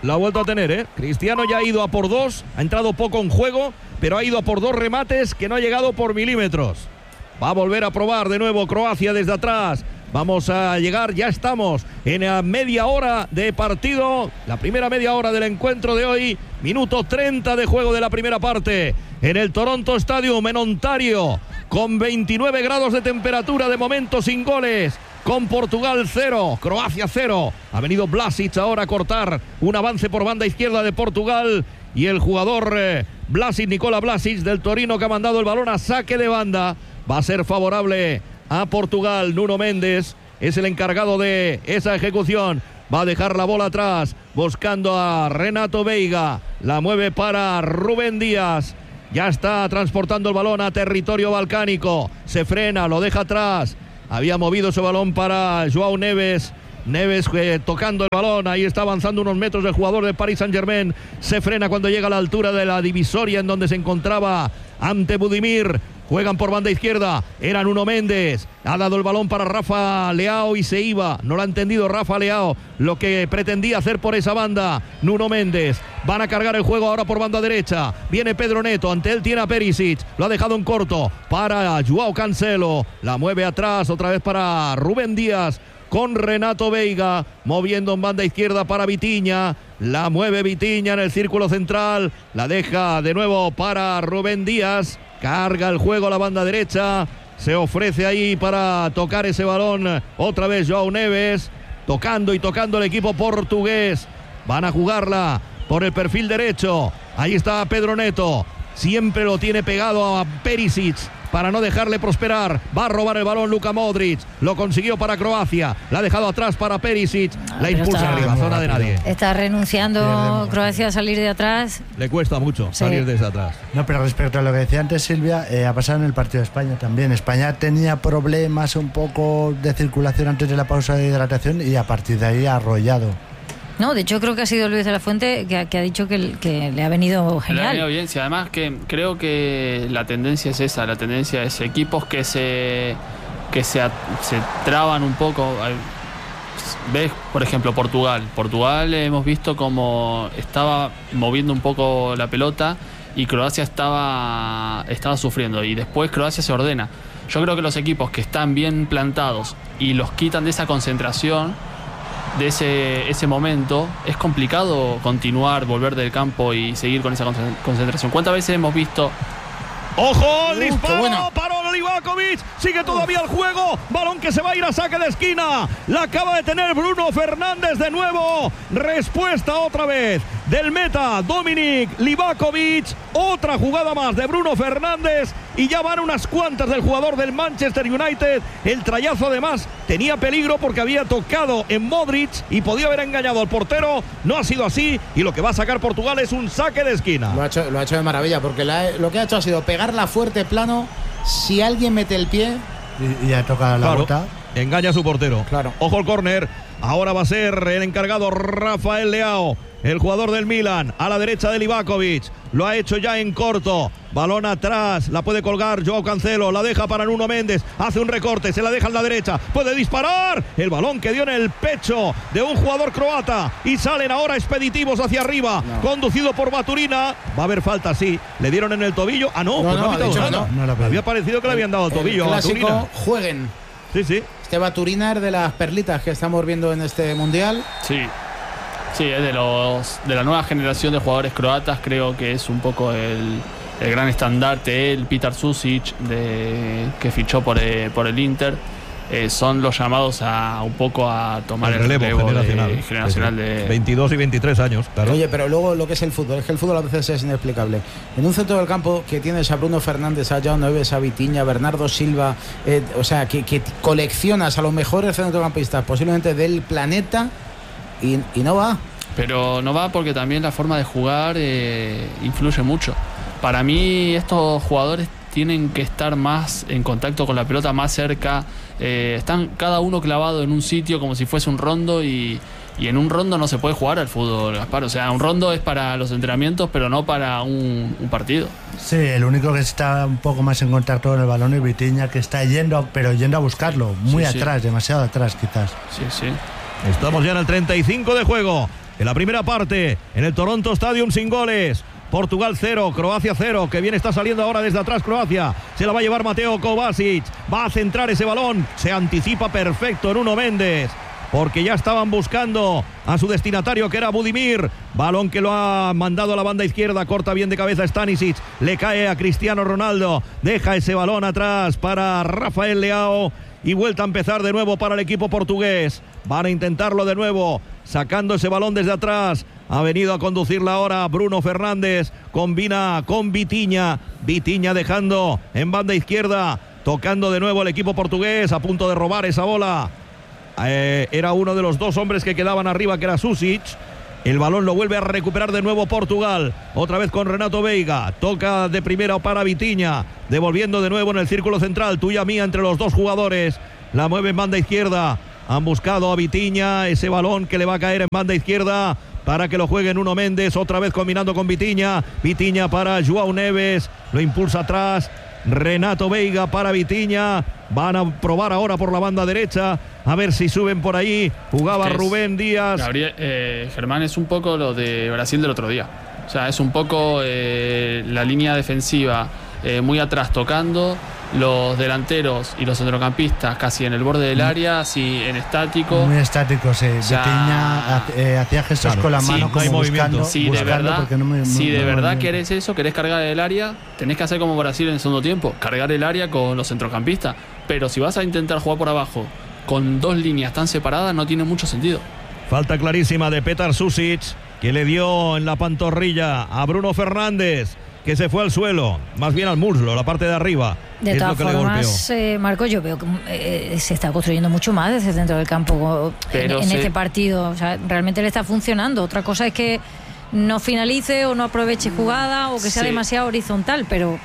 la ha vuelto a tener, ¿eh? Cristiano ya ha ido a por dos, ha entrado poco en juego, pero ha ido a por dos remates que no ha llegado por milímetros. Va a volver a probar de nuevo Croacia desde atrás. Vamos a llegar, ya estamos en la media hora de partido, la primera media hora del encuentro de hoy, minuto treinta de juego de la primera parte, en el Toronto Stadium en Ontario, con veintinueve grados de temperatura, de momento sin goles, con Portugal cero, Croacia cero. Ha venido Vlasic ahora a cortar un avance por banda izquierda de Portugal, y el jugador eh, Vlasic, Nikola Vlasic del Torino, que ha mandado el balón a saque de banda, va a ser favorable a Portugal. Nuno Méndez es el encargado de esa ejecución. Va a dejar la bola atrás, buscando a Renato Veiga. La mueve para Rubén Díaz. Ya está transportando el balón a territorio balcánico. Se frena, lo deja atrás. Había movido ese balón para Joao Neves. Neves eh, tocando el balón. Ahí está avanzando unos metros el jugador de Paris Saint-Germain. Se frena cuando llega a la altura de la divisoria en donde se encontraba ante Budimir. Juegan por banda izquierda, era Nuno Méndez, ha dado el balón para Rafa Leao y se iba, no lo ha entendido Rafa Leao, lo que pretendía hacer por esa banda Nuno Méndez. Van a cargar el juego ahora por banda derecha, viene Pedro Neto, ante él tiene a Perisic, lo ha dejado en corto para Joao Cancelo, la mueve atrás otra vez para Rubén Díaz, con Renato Veiga, moviendo en banda izquierda para Vitinha, la mueve Vitinha en el círculo central, la deja de nuevo para Rubén Díaz. Carga el juego a la banda derecha. Se ofrece ahí para tocar ese balón. Otra vez Joao Neves. Tocando y tocando el equipo portugués. Van a jugarla por el perfil derecho. Ahí está Pedro Neto. Siempre lo tiene pegado a Perisic para no dejarle prosperar. Va a robar el balón Luka Modric. Lo consiguió para Croacia. La ha dejado atrás para Perisic. Ah, la impulsa está, arriba, zona de nadie. Está renunciando Croacia a salir de atrás. Le cuesta mucho Sí. salir desde atrás. No, pero respecto a lo que decía antes Silvia, eh, ha pasado en el partido de España también. España tenía problemas un poco de circulación antes de la pausa de hidratación y a partir de ahí ha arrollado. No, de hecho creo que ha sido Luis de la Fuente que, que ha dicho que, que le ha venido Le ha genial. venido bien, sí, además que creo que la tendencia es esa, la tendencia es equipos que se que se, se traban un poco. Ves, por ejemplo, Portugal. Portugal hemos visto como estaba moviendo un poco la pelota y Croacia estaba, estaba sufriendo y después Croacia se ordena. Yo creo que los equipos que están bien plantados y los quitan de esa concentración, de ese, ese momento, es complicado continuar, volver del campo y seguir con esa concentración. ¿Cuántas veces hemos visto? ¡Ojo! ¡El Uh, disparo! qué bueno. ¡Paró Livakovic! ¡Sigue todavía el juego! ¡Balón que se va a ir a saque de esquina! ¡La acaba de tener Bruno Fernández de nuevo! Respuesta otra vez del meta Dominik Livakovic. Otra jugada más de Bruno Fernández y ya van unas cuantas del jugador del Manchester United. El trayazo además tenía peligro porque había tocado en Modric y podía haber engañado al portero. No ha sido así y lo que va a sacar Portugal es un saque de esquina. Lo ha hecho, lo ha hecho de maravilla porque la, lo que ha hecho ha sido pegarla fuerte, plano. Si alguien mete el pie, Y, y ya toca la Claro, bota. engaña a su portero. Claro. Ojo el córner. Ahora va a ser el encargado Rafael Leao, el jugador del Milan, a la derecha de Livakovic. Lo ha hecho ya en corto. Balón atrás, la puede colgar Joao Cancelo, la deja para Nuno Méndez, hace un recorte, se la deja en la derecha, puede disparar. El balón que dio en el pecho de un jugador croata y salen ahora expeditivos hacia arriba, No. conducido por Baturina. Va a haber falta, sí. Le dieron en el tobillo. Ah, no, No, pues no, no, ha ha pitado dicho que nada. no. No lo Me había parecido que le habían dado el tobillo el a Baturina. clásico, jueguen. Sí, sí. Este Baturina es de las perlitas que estamos viendo en este mundial. Sí, sí, es de los de la nueva generación de jugadores croatas. Creo que es un poco el, el gran estandarte, el Petar Susic, de, que fichó por, eh, por el Inter. Eh, son los llamados a un poco a tomar el, El relevo relevo de- generacional. generacional Sí, sí. de, veintidós y veintitrés años, claro. Oye, pero luego lo que es el fútbol, es que el fútbol a veces es inexplicable. En un centro del campo que tienes a Bruno Fernández, a Joao Neves, a Vitinha, a Bernardo Silva, eh, o sea, que, que coleccionas a los mejores centrocampistas posiblemente del planeta y, y no va. Pero no va porque también la forma de jugar eh, influye mucho. Para mí estos jugadores tienen que estar más en contacto con la pelota, más cerca. Eh, están cada uno clavado en un sitio como si fuese un rondo y, y en un rondo no se puede jugar al fútbol, Gaspar. O sea, un rondo es para los entrenamientos, pero no para un, un partido. Sí, el único que está un poco más en contacto con el balón es Vitinha, que está yendo, pero yendo a buscarlo, muy Sí, sí. atrás, demasiado atrás quizás. Sí, sí. Estamos ya en el treinta y cinco de juego. en la primera parte, en el Toronto Stadium sin goles. Portugal cero, Croacia cero, que bien está saliendo ahora desde atrás Croacia. Se la va a llevar Mateo Kovacic, va a centrar ese balón, se anticipa perfecto Nuno Méndez, porque ya estaban buscando a su destinatario, que era Budimir. Balón que lo ha mandado a la banda izquierda, corta bien de cabeza Stanisic, le cae a Cristiano Ronaldo, deja ese balón atrás para Rafael Leao y vuelta a empezar de nuevo para el equipo portugués. Van a intentarlo de nuevo, sacando ese balón desde atrás. Ha venido a conducirla ahora Bruno Fernández, combina con Vitinha, Vitinha dejando en banda izquierda, tocando de nuevo el equipo portugués, a punto de robar esa bola. Eh, era uno de los dos hombres que quedaban arriba, que era Susic. El balón lo vuelve a recuperar de nuevo Portugal, otra vez con Renato Veiga, toca de primera para Vitinha, devolviendo de nuevo en el círculo central, tuya mía entre los dos jugadores, la mueve en banda izquierda. Han buscado a Vitinha, ese balón que le va a caer en banda izquierda para que lo juegue Nuno Méndez, otra vez combinando con Vitinha. Vitinha para João Neves, lo impulsa atrás. Renato Veiga para Vitinha. Van a probar ahora por la banda derecha, a ver si suben por ahí. Jugaba es, Rubén Díaz. Gabriel, eh, Germán, es un poco lo de Brasil del otro día. O sea, es un poco eh, la línea defensiva eh, muy atrás tocando, los delanteros y los centrocampistas casi en el borde del área, así en estático. Muy estático, sí. O sea, Vitinha eh, hacía gestos claro, con la mano, sí, como no buscando. Si buscando de verdad, no me, si no, de no, verdad no, querés eso, querés cargar el área, tenés que hacer como Brasil en el segundo tiempo, cargar el área con los centrocampistas. Pero si vas a intentar jugar por abajo con dos líneas tan separadas, no tiene mucho sentido. Falta clarísima de Petar Susic, que le dio en la pantorrilla a Bruno Fernández, que se fue al suelo, más bien al muslo, la parte de arriba. De es todas lo que formas, eh, Marco, yo veo que eh, se está construyendo mucho más desde dentro del campo en, en se... este partido. O sea, realmente le está funcionando. Otra cosa es que no finalice o no aproveche jugada o que sea sí. demasiado horizontal, pero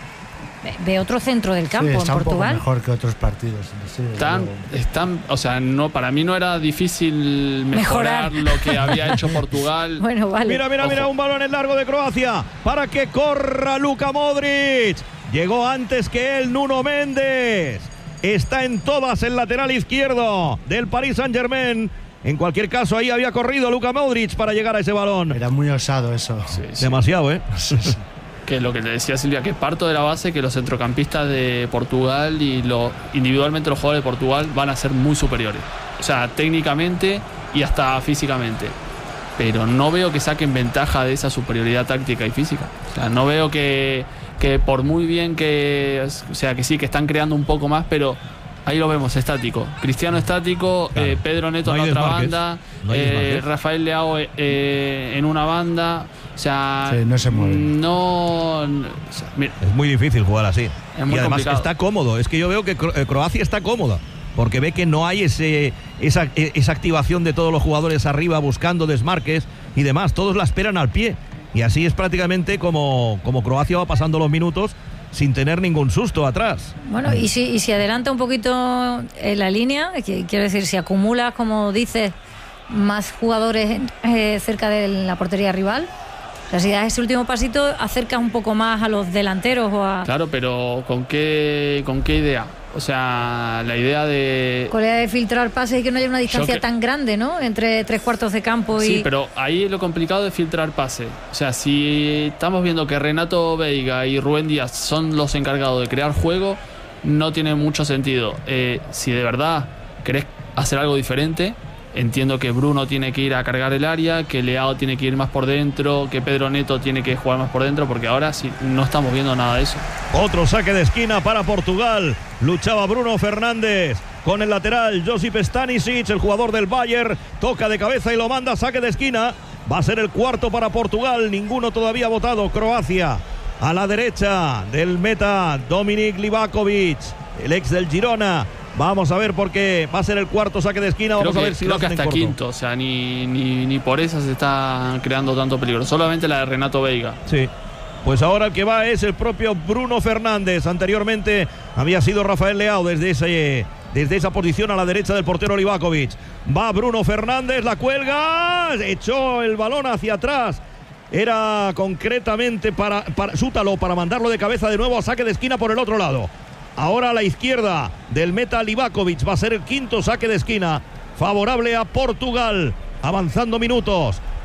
ve otro centro del campo, sí, está en Portugal. Un poco mejor que otros partidos. Sí, están, están, o sea, no, para mí no era difícil mejorar, mejorar. lo que había hecho Portugal. Bueno, vale. Mira, mira, Ojo. mira, un balón en largo de Croacia para que corra Luka Modric. Llegó antes que él Nuno Méndez. Está en todas el lateral izquierdo del Paris Saint-Germain. En cualquier caso, ahí había corrido Luka Modric para llegar a ese balón. Era muy osado eso. Sí, sí. Demasiado, ¿eh? Sí, sí. Que lo que te decía Silvia, que parto de la base que los centrocampistas de Portugal y lo, individualmente los jugadores de Portugal van a ser muy superiores. O sea, técnicamente y hasta físicamente. Pero no veo que saquen ventaja de esa superioridad táctica y física. O sea, no veo que, que por muy bien que... O sea, que sí, que están creando un poco más, pero... Ahí lo vemos, estático. Cristiano estático, claro. eh, Pedro Neto no en la otra banda, no eh, Rafael Leao eh, en una banda. O sea, sí, no se mueve. No, o sea, mira, es muy difícil jugar así. Es muy y además complicado. Está cómodo. Es que yo veo que Croacia está cómoda, porque ve que no hay ese esa, esa activación de todos los jugadores arriba buscando desmarques y demás. Todos la esperan al pie. Y así es prácticamente como, como Croacia va pasando los minutos sin tener ningún susto atrás. Bueno, y si, y si adelanta un poquito en la línea, quiero decir, si acumula, como dices, más jugadores eh, cerca de la portería rival, o sea, si das ese último pasito, acerca un poco más a los delanteros o a... Claro, pero ¿con qué, con qué idea? O sea, la idea de... Con la idea de filtrar pases y que no haya una distancia que... tan grande, ¿no? Entre tres cuartos de campo y... Sí, pero ahí es lo complicado de filtrar pases. O sea, si estamos viendo que Renato Veiga y Rubén Díaz son los encargados de crear juego, no tiene mucho sentido. Eh, si de verdad querés hacer algo diferente, entiendo que Bruno tiene que ir a cargar el área, que Leao tiene que ir más por dentro, que Pedro Neto tiene que jugar más por dentro, porque ahora sí no estamos viendo nada de eso. Otro saque de esquina para Portugal. Luchaba Bruno Fernández con el lateral Josip Stanisic, el jugador del Bayern. Toca de cabeza y lo manda, saque de esquina. Va a ser el cuarto para Portugal. Ninguno todavía ha votado. Croacia a la derecha del meta Dominik Livakovic, el ex del Girona. Vamos a ver por qué va a ser el cuarto saque de esquina. Vamos creo a ver que, si creo lo que hacen hasta en corto. quinto, o sea, ni, ni, ni por eso se está creando tanto peligro. Solamente la de Renato Veiga. Sí. Pues ahora el que va es el propio Bruno Fernández. Anteriormente había sido Rafael Leao desde ese, desde esa posición a la derecha del portero Livakovic. Va Bruno Fernández, la cuelga, echó el balón hacia atrás. Era concretamente para, para Sútalo para mandarlo de cabeza de nuevo a saque de esquina por el otro lado. Ahora a la izquierda del meta Livakovic va a ser el quinto saque de esquina favorable a Portugal. Avanzando minutos.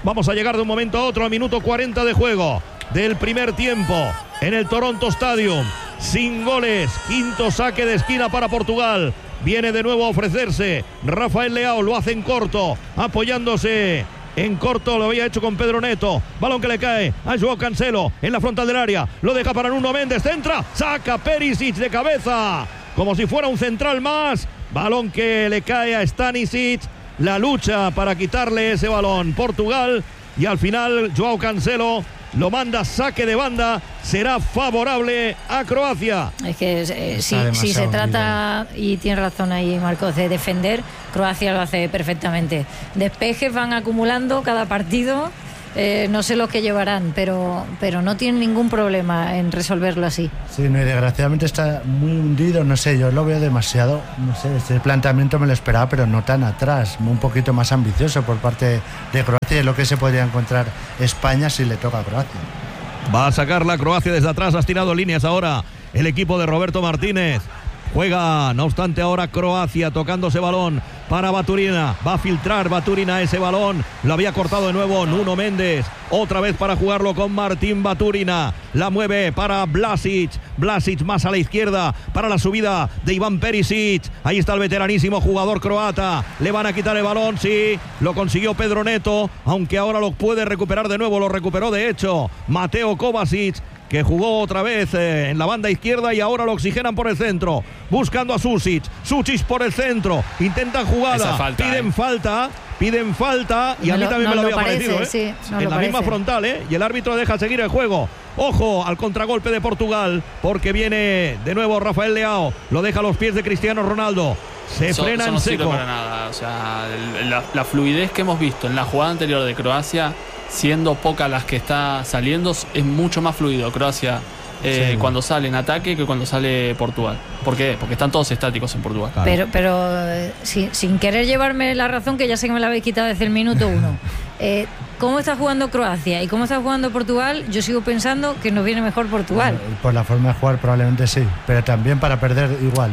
Vamos a llegar de un momento a otro, a minuto cuarenta de juego del primer tiempo en el Toronto Stadium. Sin goles, quinto saque de esquina para Portugal. Viene de nuevo a ofrecerse Rafael Leao, lo hace en corto, apoyándose en corto, lo había hecho con Pedro Neto. Balón que le cae a Joao Cancelo en la frontal del área, lo deja para Nuno Méndez, centra, saca Perisic de cabeza, como si fuera un central más. Balón que le cae a Stanisic, la lucha para quitarle ese balón Portugal, y al final Joao Cancelo lo manda saque de banda, será favorable a Croacia. Es que eh, si, si se trata, y tiene razón ahí Marcos, de defender, Croacia lo hace perfectamente. Despejes van acumulando cada partido, eh, no sé los que llevarán, pero, pero no tienen ningún problema en resolverlo así. Sí, no, y desgraciadamente está muy hundido, no sé, yo lo veo demasiado, no sé, este planteamiento me lo esperaba, pero no tan atrás, un poquito más ambicioso por parte de Croacia, es lo que se podría encontrar España si le toca a Croacia. Va a sacar la Croacia desde atrás, has tirado líneas ahora el equipo de Roberto Martínez. Juega, no obstante, ahora Croacia tocándose balón para Baturina. Va a filtrar Baturina ese balón. Lo había cortado de nuevo Nuno Méndez. Otra vez para jugarlo con Martín Baturina. La mueve para Vlasic. Vlasic más a la izquierda para la subida de Iván Perisic. Ahí está el veteranísimo jugador croata. Le van a quitar el balón, sí. Lo consiguió Pedro Neto, aunque ahora lo puede recuperar de nuevo. Lo recuperó de hecho Mateo Kovacic, que jugó otra vez eh, en la banda izquierda, y ahora lo oxigenan por el centro, buscando a Susic. Susic por el centro, intentan jugada, falta, piden eh. falta, piden falta, y no a mí también lo, me lo había parece, parecido, ¿eh? Sí, no en la parece. misma frontal, ¿eh? Y el árbitro deja seguir el juego. Ojo al contragolpe de Portugal, porque viene de nuevo Rafael Leao, lo deja a los pies de Cristiano Ronaldo. Se eso, frena eso en no seco. Sirve para nada. O sea, la, la fluidez que hemos visto en la jugada anterior de Croacia, siendo pocas las que está saliendo, es mucho más fluido Croacia eh, sí. cuando sale en ataque que cuando sale Portugal. ¿Por qué? Porque están todos estáticos en Portugal. Claro. Pero, pero eh, sin, sin querer llevarme la razón, que ya sé que me la habéis quitado desde el minuto uno. Eh, ¿Cómo está jugando Croacia y cómo está jugando Portugal? Yo sigo pensando que nos viene mejor Portugal. Bueno, por la forma de jugar probablemente sí, pero también para perder igual.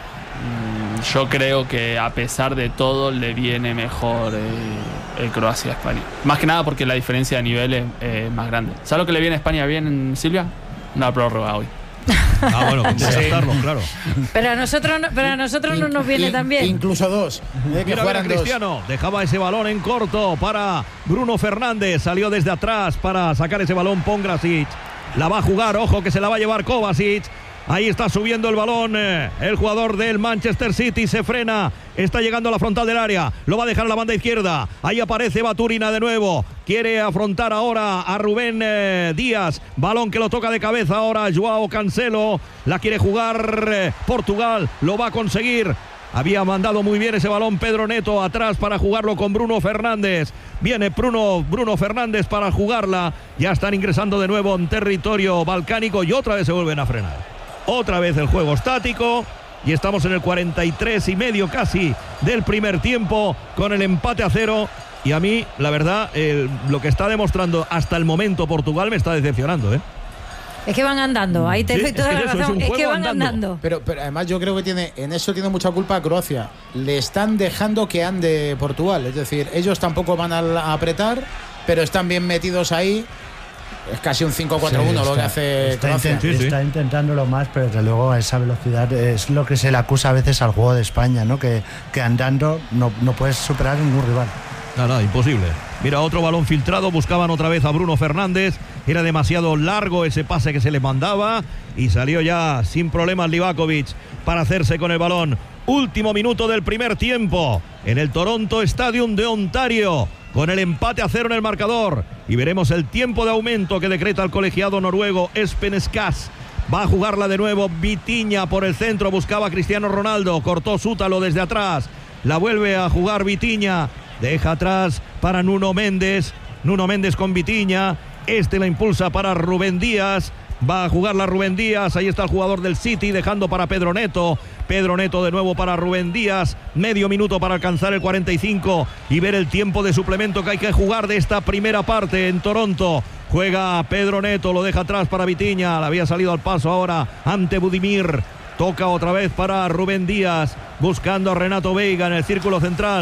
Yo creo que a pesar de todo le viene mejor eh, el Croacia a España. Más que nada porque la diferencia de nivel es eh, más grande. ¿Sabes lo que le viene a España bien, Silvia? Una prórroga hoy. Ah, bueno, contestarlo, claro. Pero a nosotros, no, pero a nosotros no nos viene in, tan bien. Incluso dos. Eh, que Mira, mira, Cristiano dos. Dejaba ese balón en corto para Bruno Fernández. Salió desde atrás para sacar ese balón Pongrasic. La va a jugar, ojo que se la va a llevar Kovacic. Ahí está subiendo el balón eh, el jugador del Manchester City, se frena, está llegando a la frontal del área, lo va a dejar a la banda izquierda. Ahí aparece Baturina de nuevo, quiere afrontar ahora a Rubén eh, Díaz, balón que lo toca de cabeza ahora Joao Cancelo, la quiere jugar eh, Portugal, lo va a conseguir. Había mandado muy bien ese balón Pedro Neto atrás para jugarlo con Bruno Fernández. Viene Bruno, Bruno Fernández para jugarla. Ya están ingresando de nuevo en territorio balcánico y otra vez se vuelven a frenar. Otra vez el juego estático y estamos en el cuarenta y tres y medio casi del primer tiempo con el empate a cero. Y a mí, la verdad, el, lo que está demostrando hasta el momento Portugal me está decepcionando, ¿eh? Es que van andando, ahí te sí, doy toda es que la eso, razón, es, es que van andando. andando. Pero, pero además yo creo que tiene en eso tiene mucha culpa Croacia. Le están dejando que ande Portugal, es decir, ellos tampoco van a apretar, pero están bien metidos ahí. Es casi un cinco cuatro uno sí, lo que hace está Croacia. Intent, sí, sí. Está intentándolo más, pero desde luego a esa velocidad es lo que se le acusa a veces al juego de España, ¿no? Que, que andando no, no puedes superar ningún rival. Nada, imposible. Mira, otro balón filtrado, buscaban otra vez a Bruno Fernández, era demasiado largo ese pase que se le mandaba y salió ya sin problemas Livakovic para hacerse con el balón. Último minuto del primer tiempo en el Toronto Stadium de Ontario, con el empate a cero en el marcador, y veremos el tiempo de aumento que decreta el colegiado noruego Espen Skas. Va a jugarla de nuevo Vitinha por el centro, buscaba a Cristiano Ronaldo, cortó Sútalo desde atrás, la vuelve a jugar Vitinha, deja atrás para Nuno Méndez, Nuno Méndez con Vitinha, este la impulsa para Rubén Díaz, va a jugarla Rubén Díaz, ahí está el jugador del City dejando para Pedro Neto, Pedro Neto de nuevo para Rubén Díaz, medio minuto para alcanzar el cuarenta y cinco y ver el tiempo de suplemento que hay que jugar de esta primera parte en Toronto. Juega Pedro Neto, lo deja atrás para Vitinha, le había salido al paso ahora ante Budimir, toca otra vez para Rubén Díaz, buscando a Renato Veiga en el círculo central.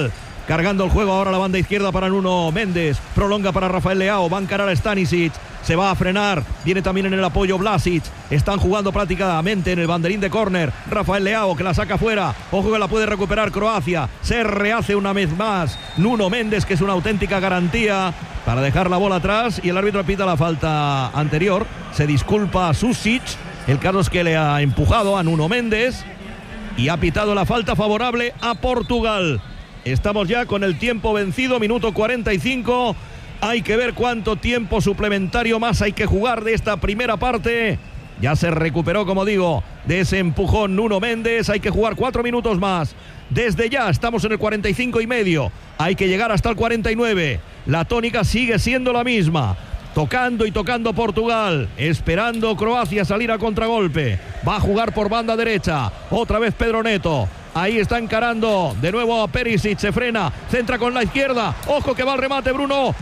cargando el juego ahora la banda izquierda para Nuno Méndez, prolonga para Rafael Leao, va a encarar a Stanisic, se va a frenar, viene también en el apoyo Vlasic, están jugando prácticamente en el banderín de córner, Rafael Leao que la saca fuera, ojo que la puede recuperar Croacia, se rehace una vez más Nuno Méndez, que es una auténtica garantía para dejar la bola atrás, y el árbitro pita la falta anterior, se disculpa Susic, el Carlos que le ha empujado a Nuno Méndez, y ha pitado la falta favorable a Portugal. Estamos ya con el tiempo vencido, minuto cuarenta y cinco. Hay que ver cuánto tiempo suplementario más hay que jugar de esta primera parte. Ya se recuperó, como digo, de ese empujón Nuno Méndez. Hay que jugar cuatro minutos más. Desde ya estamos en el cuarenta y cinco y medio. Hay que llegar hasta el cuarenta y nueve. La tónica sigue siendo la misma. Tocando y tocando Portugal, esperando Croacia salir a contragolpe. Va a jugar por banda derecha. Otra vez Pedro Neto. Ahí está encarando de nuevo a Perisic, se frena, centra con la izquierda. Ojo que va al remate Bruno.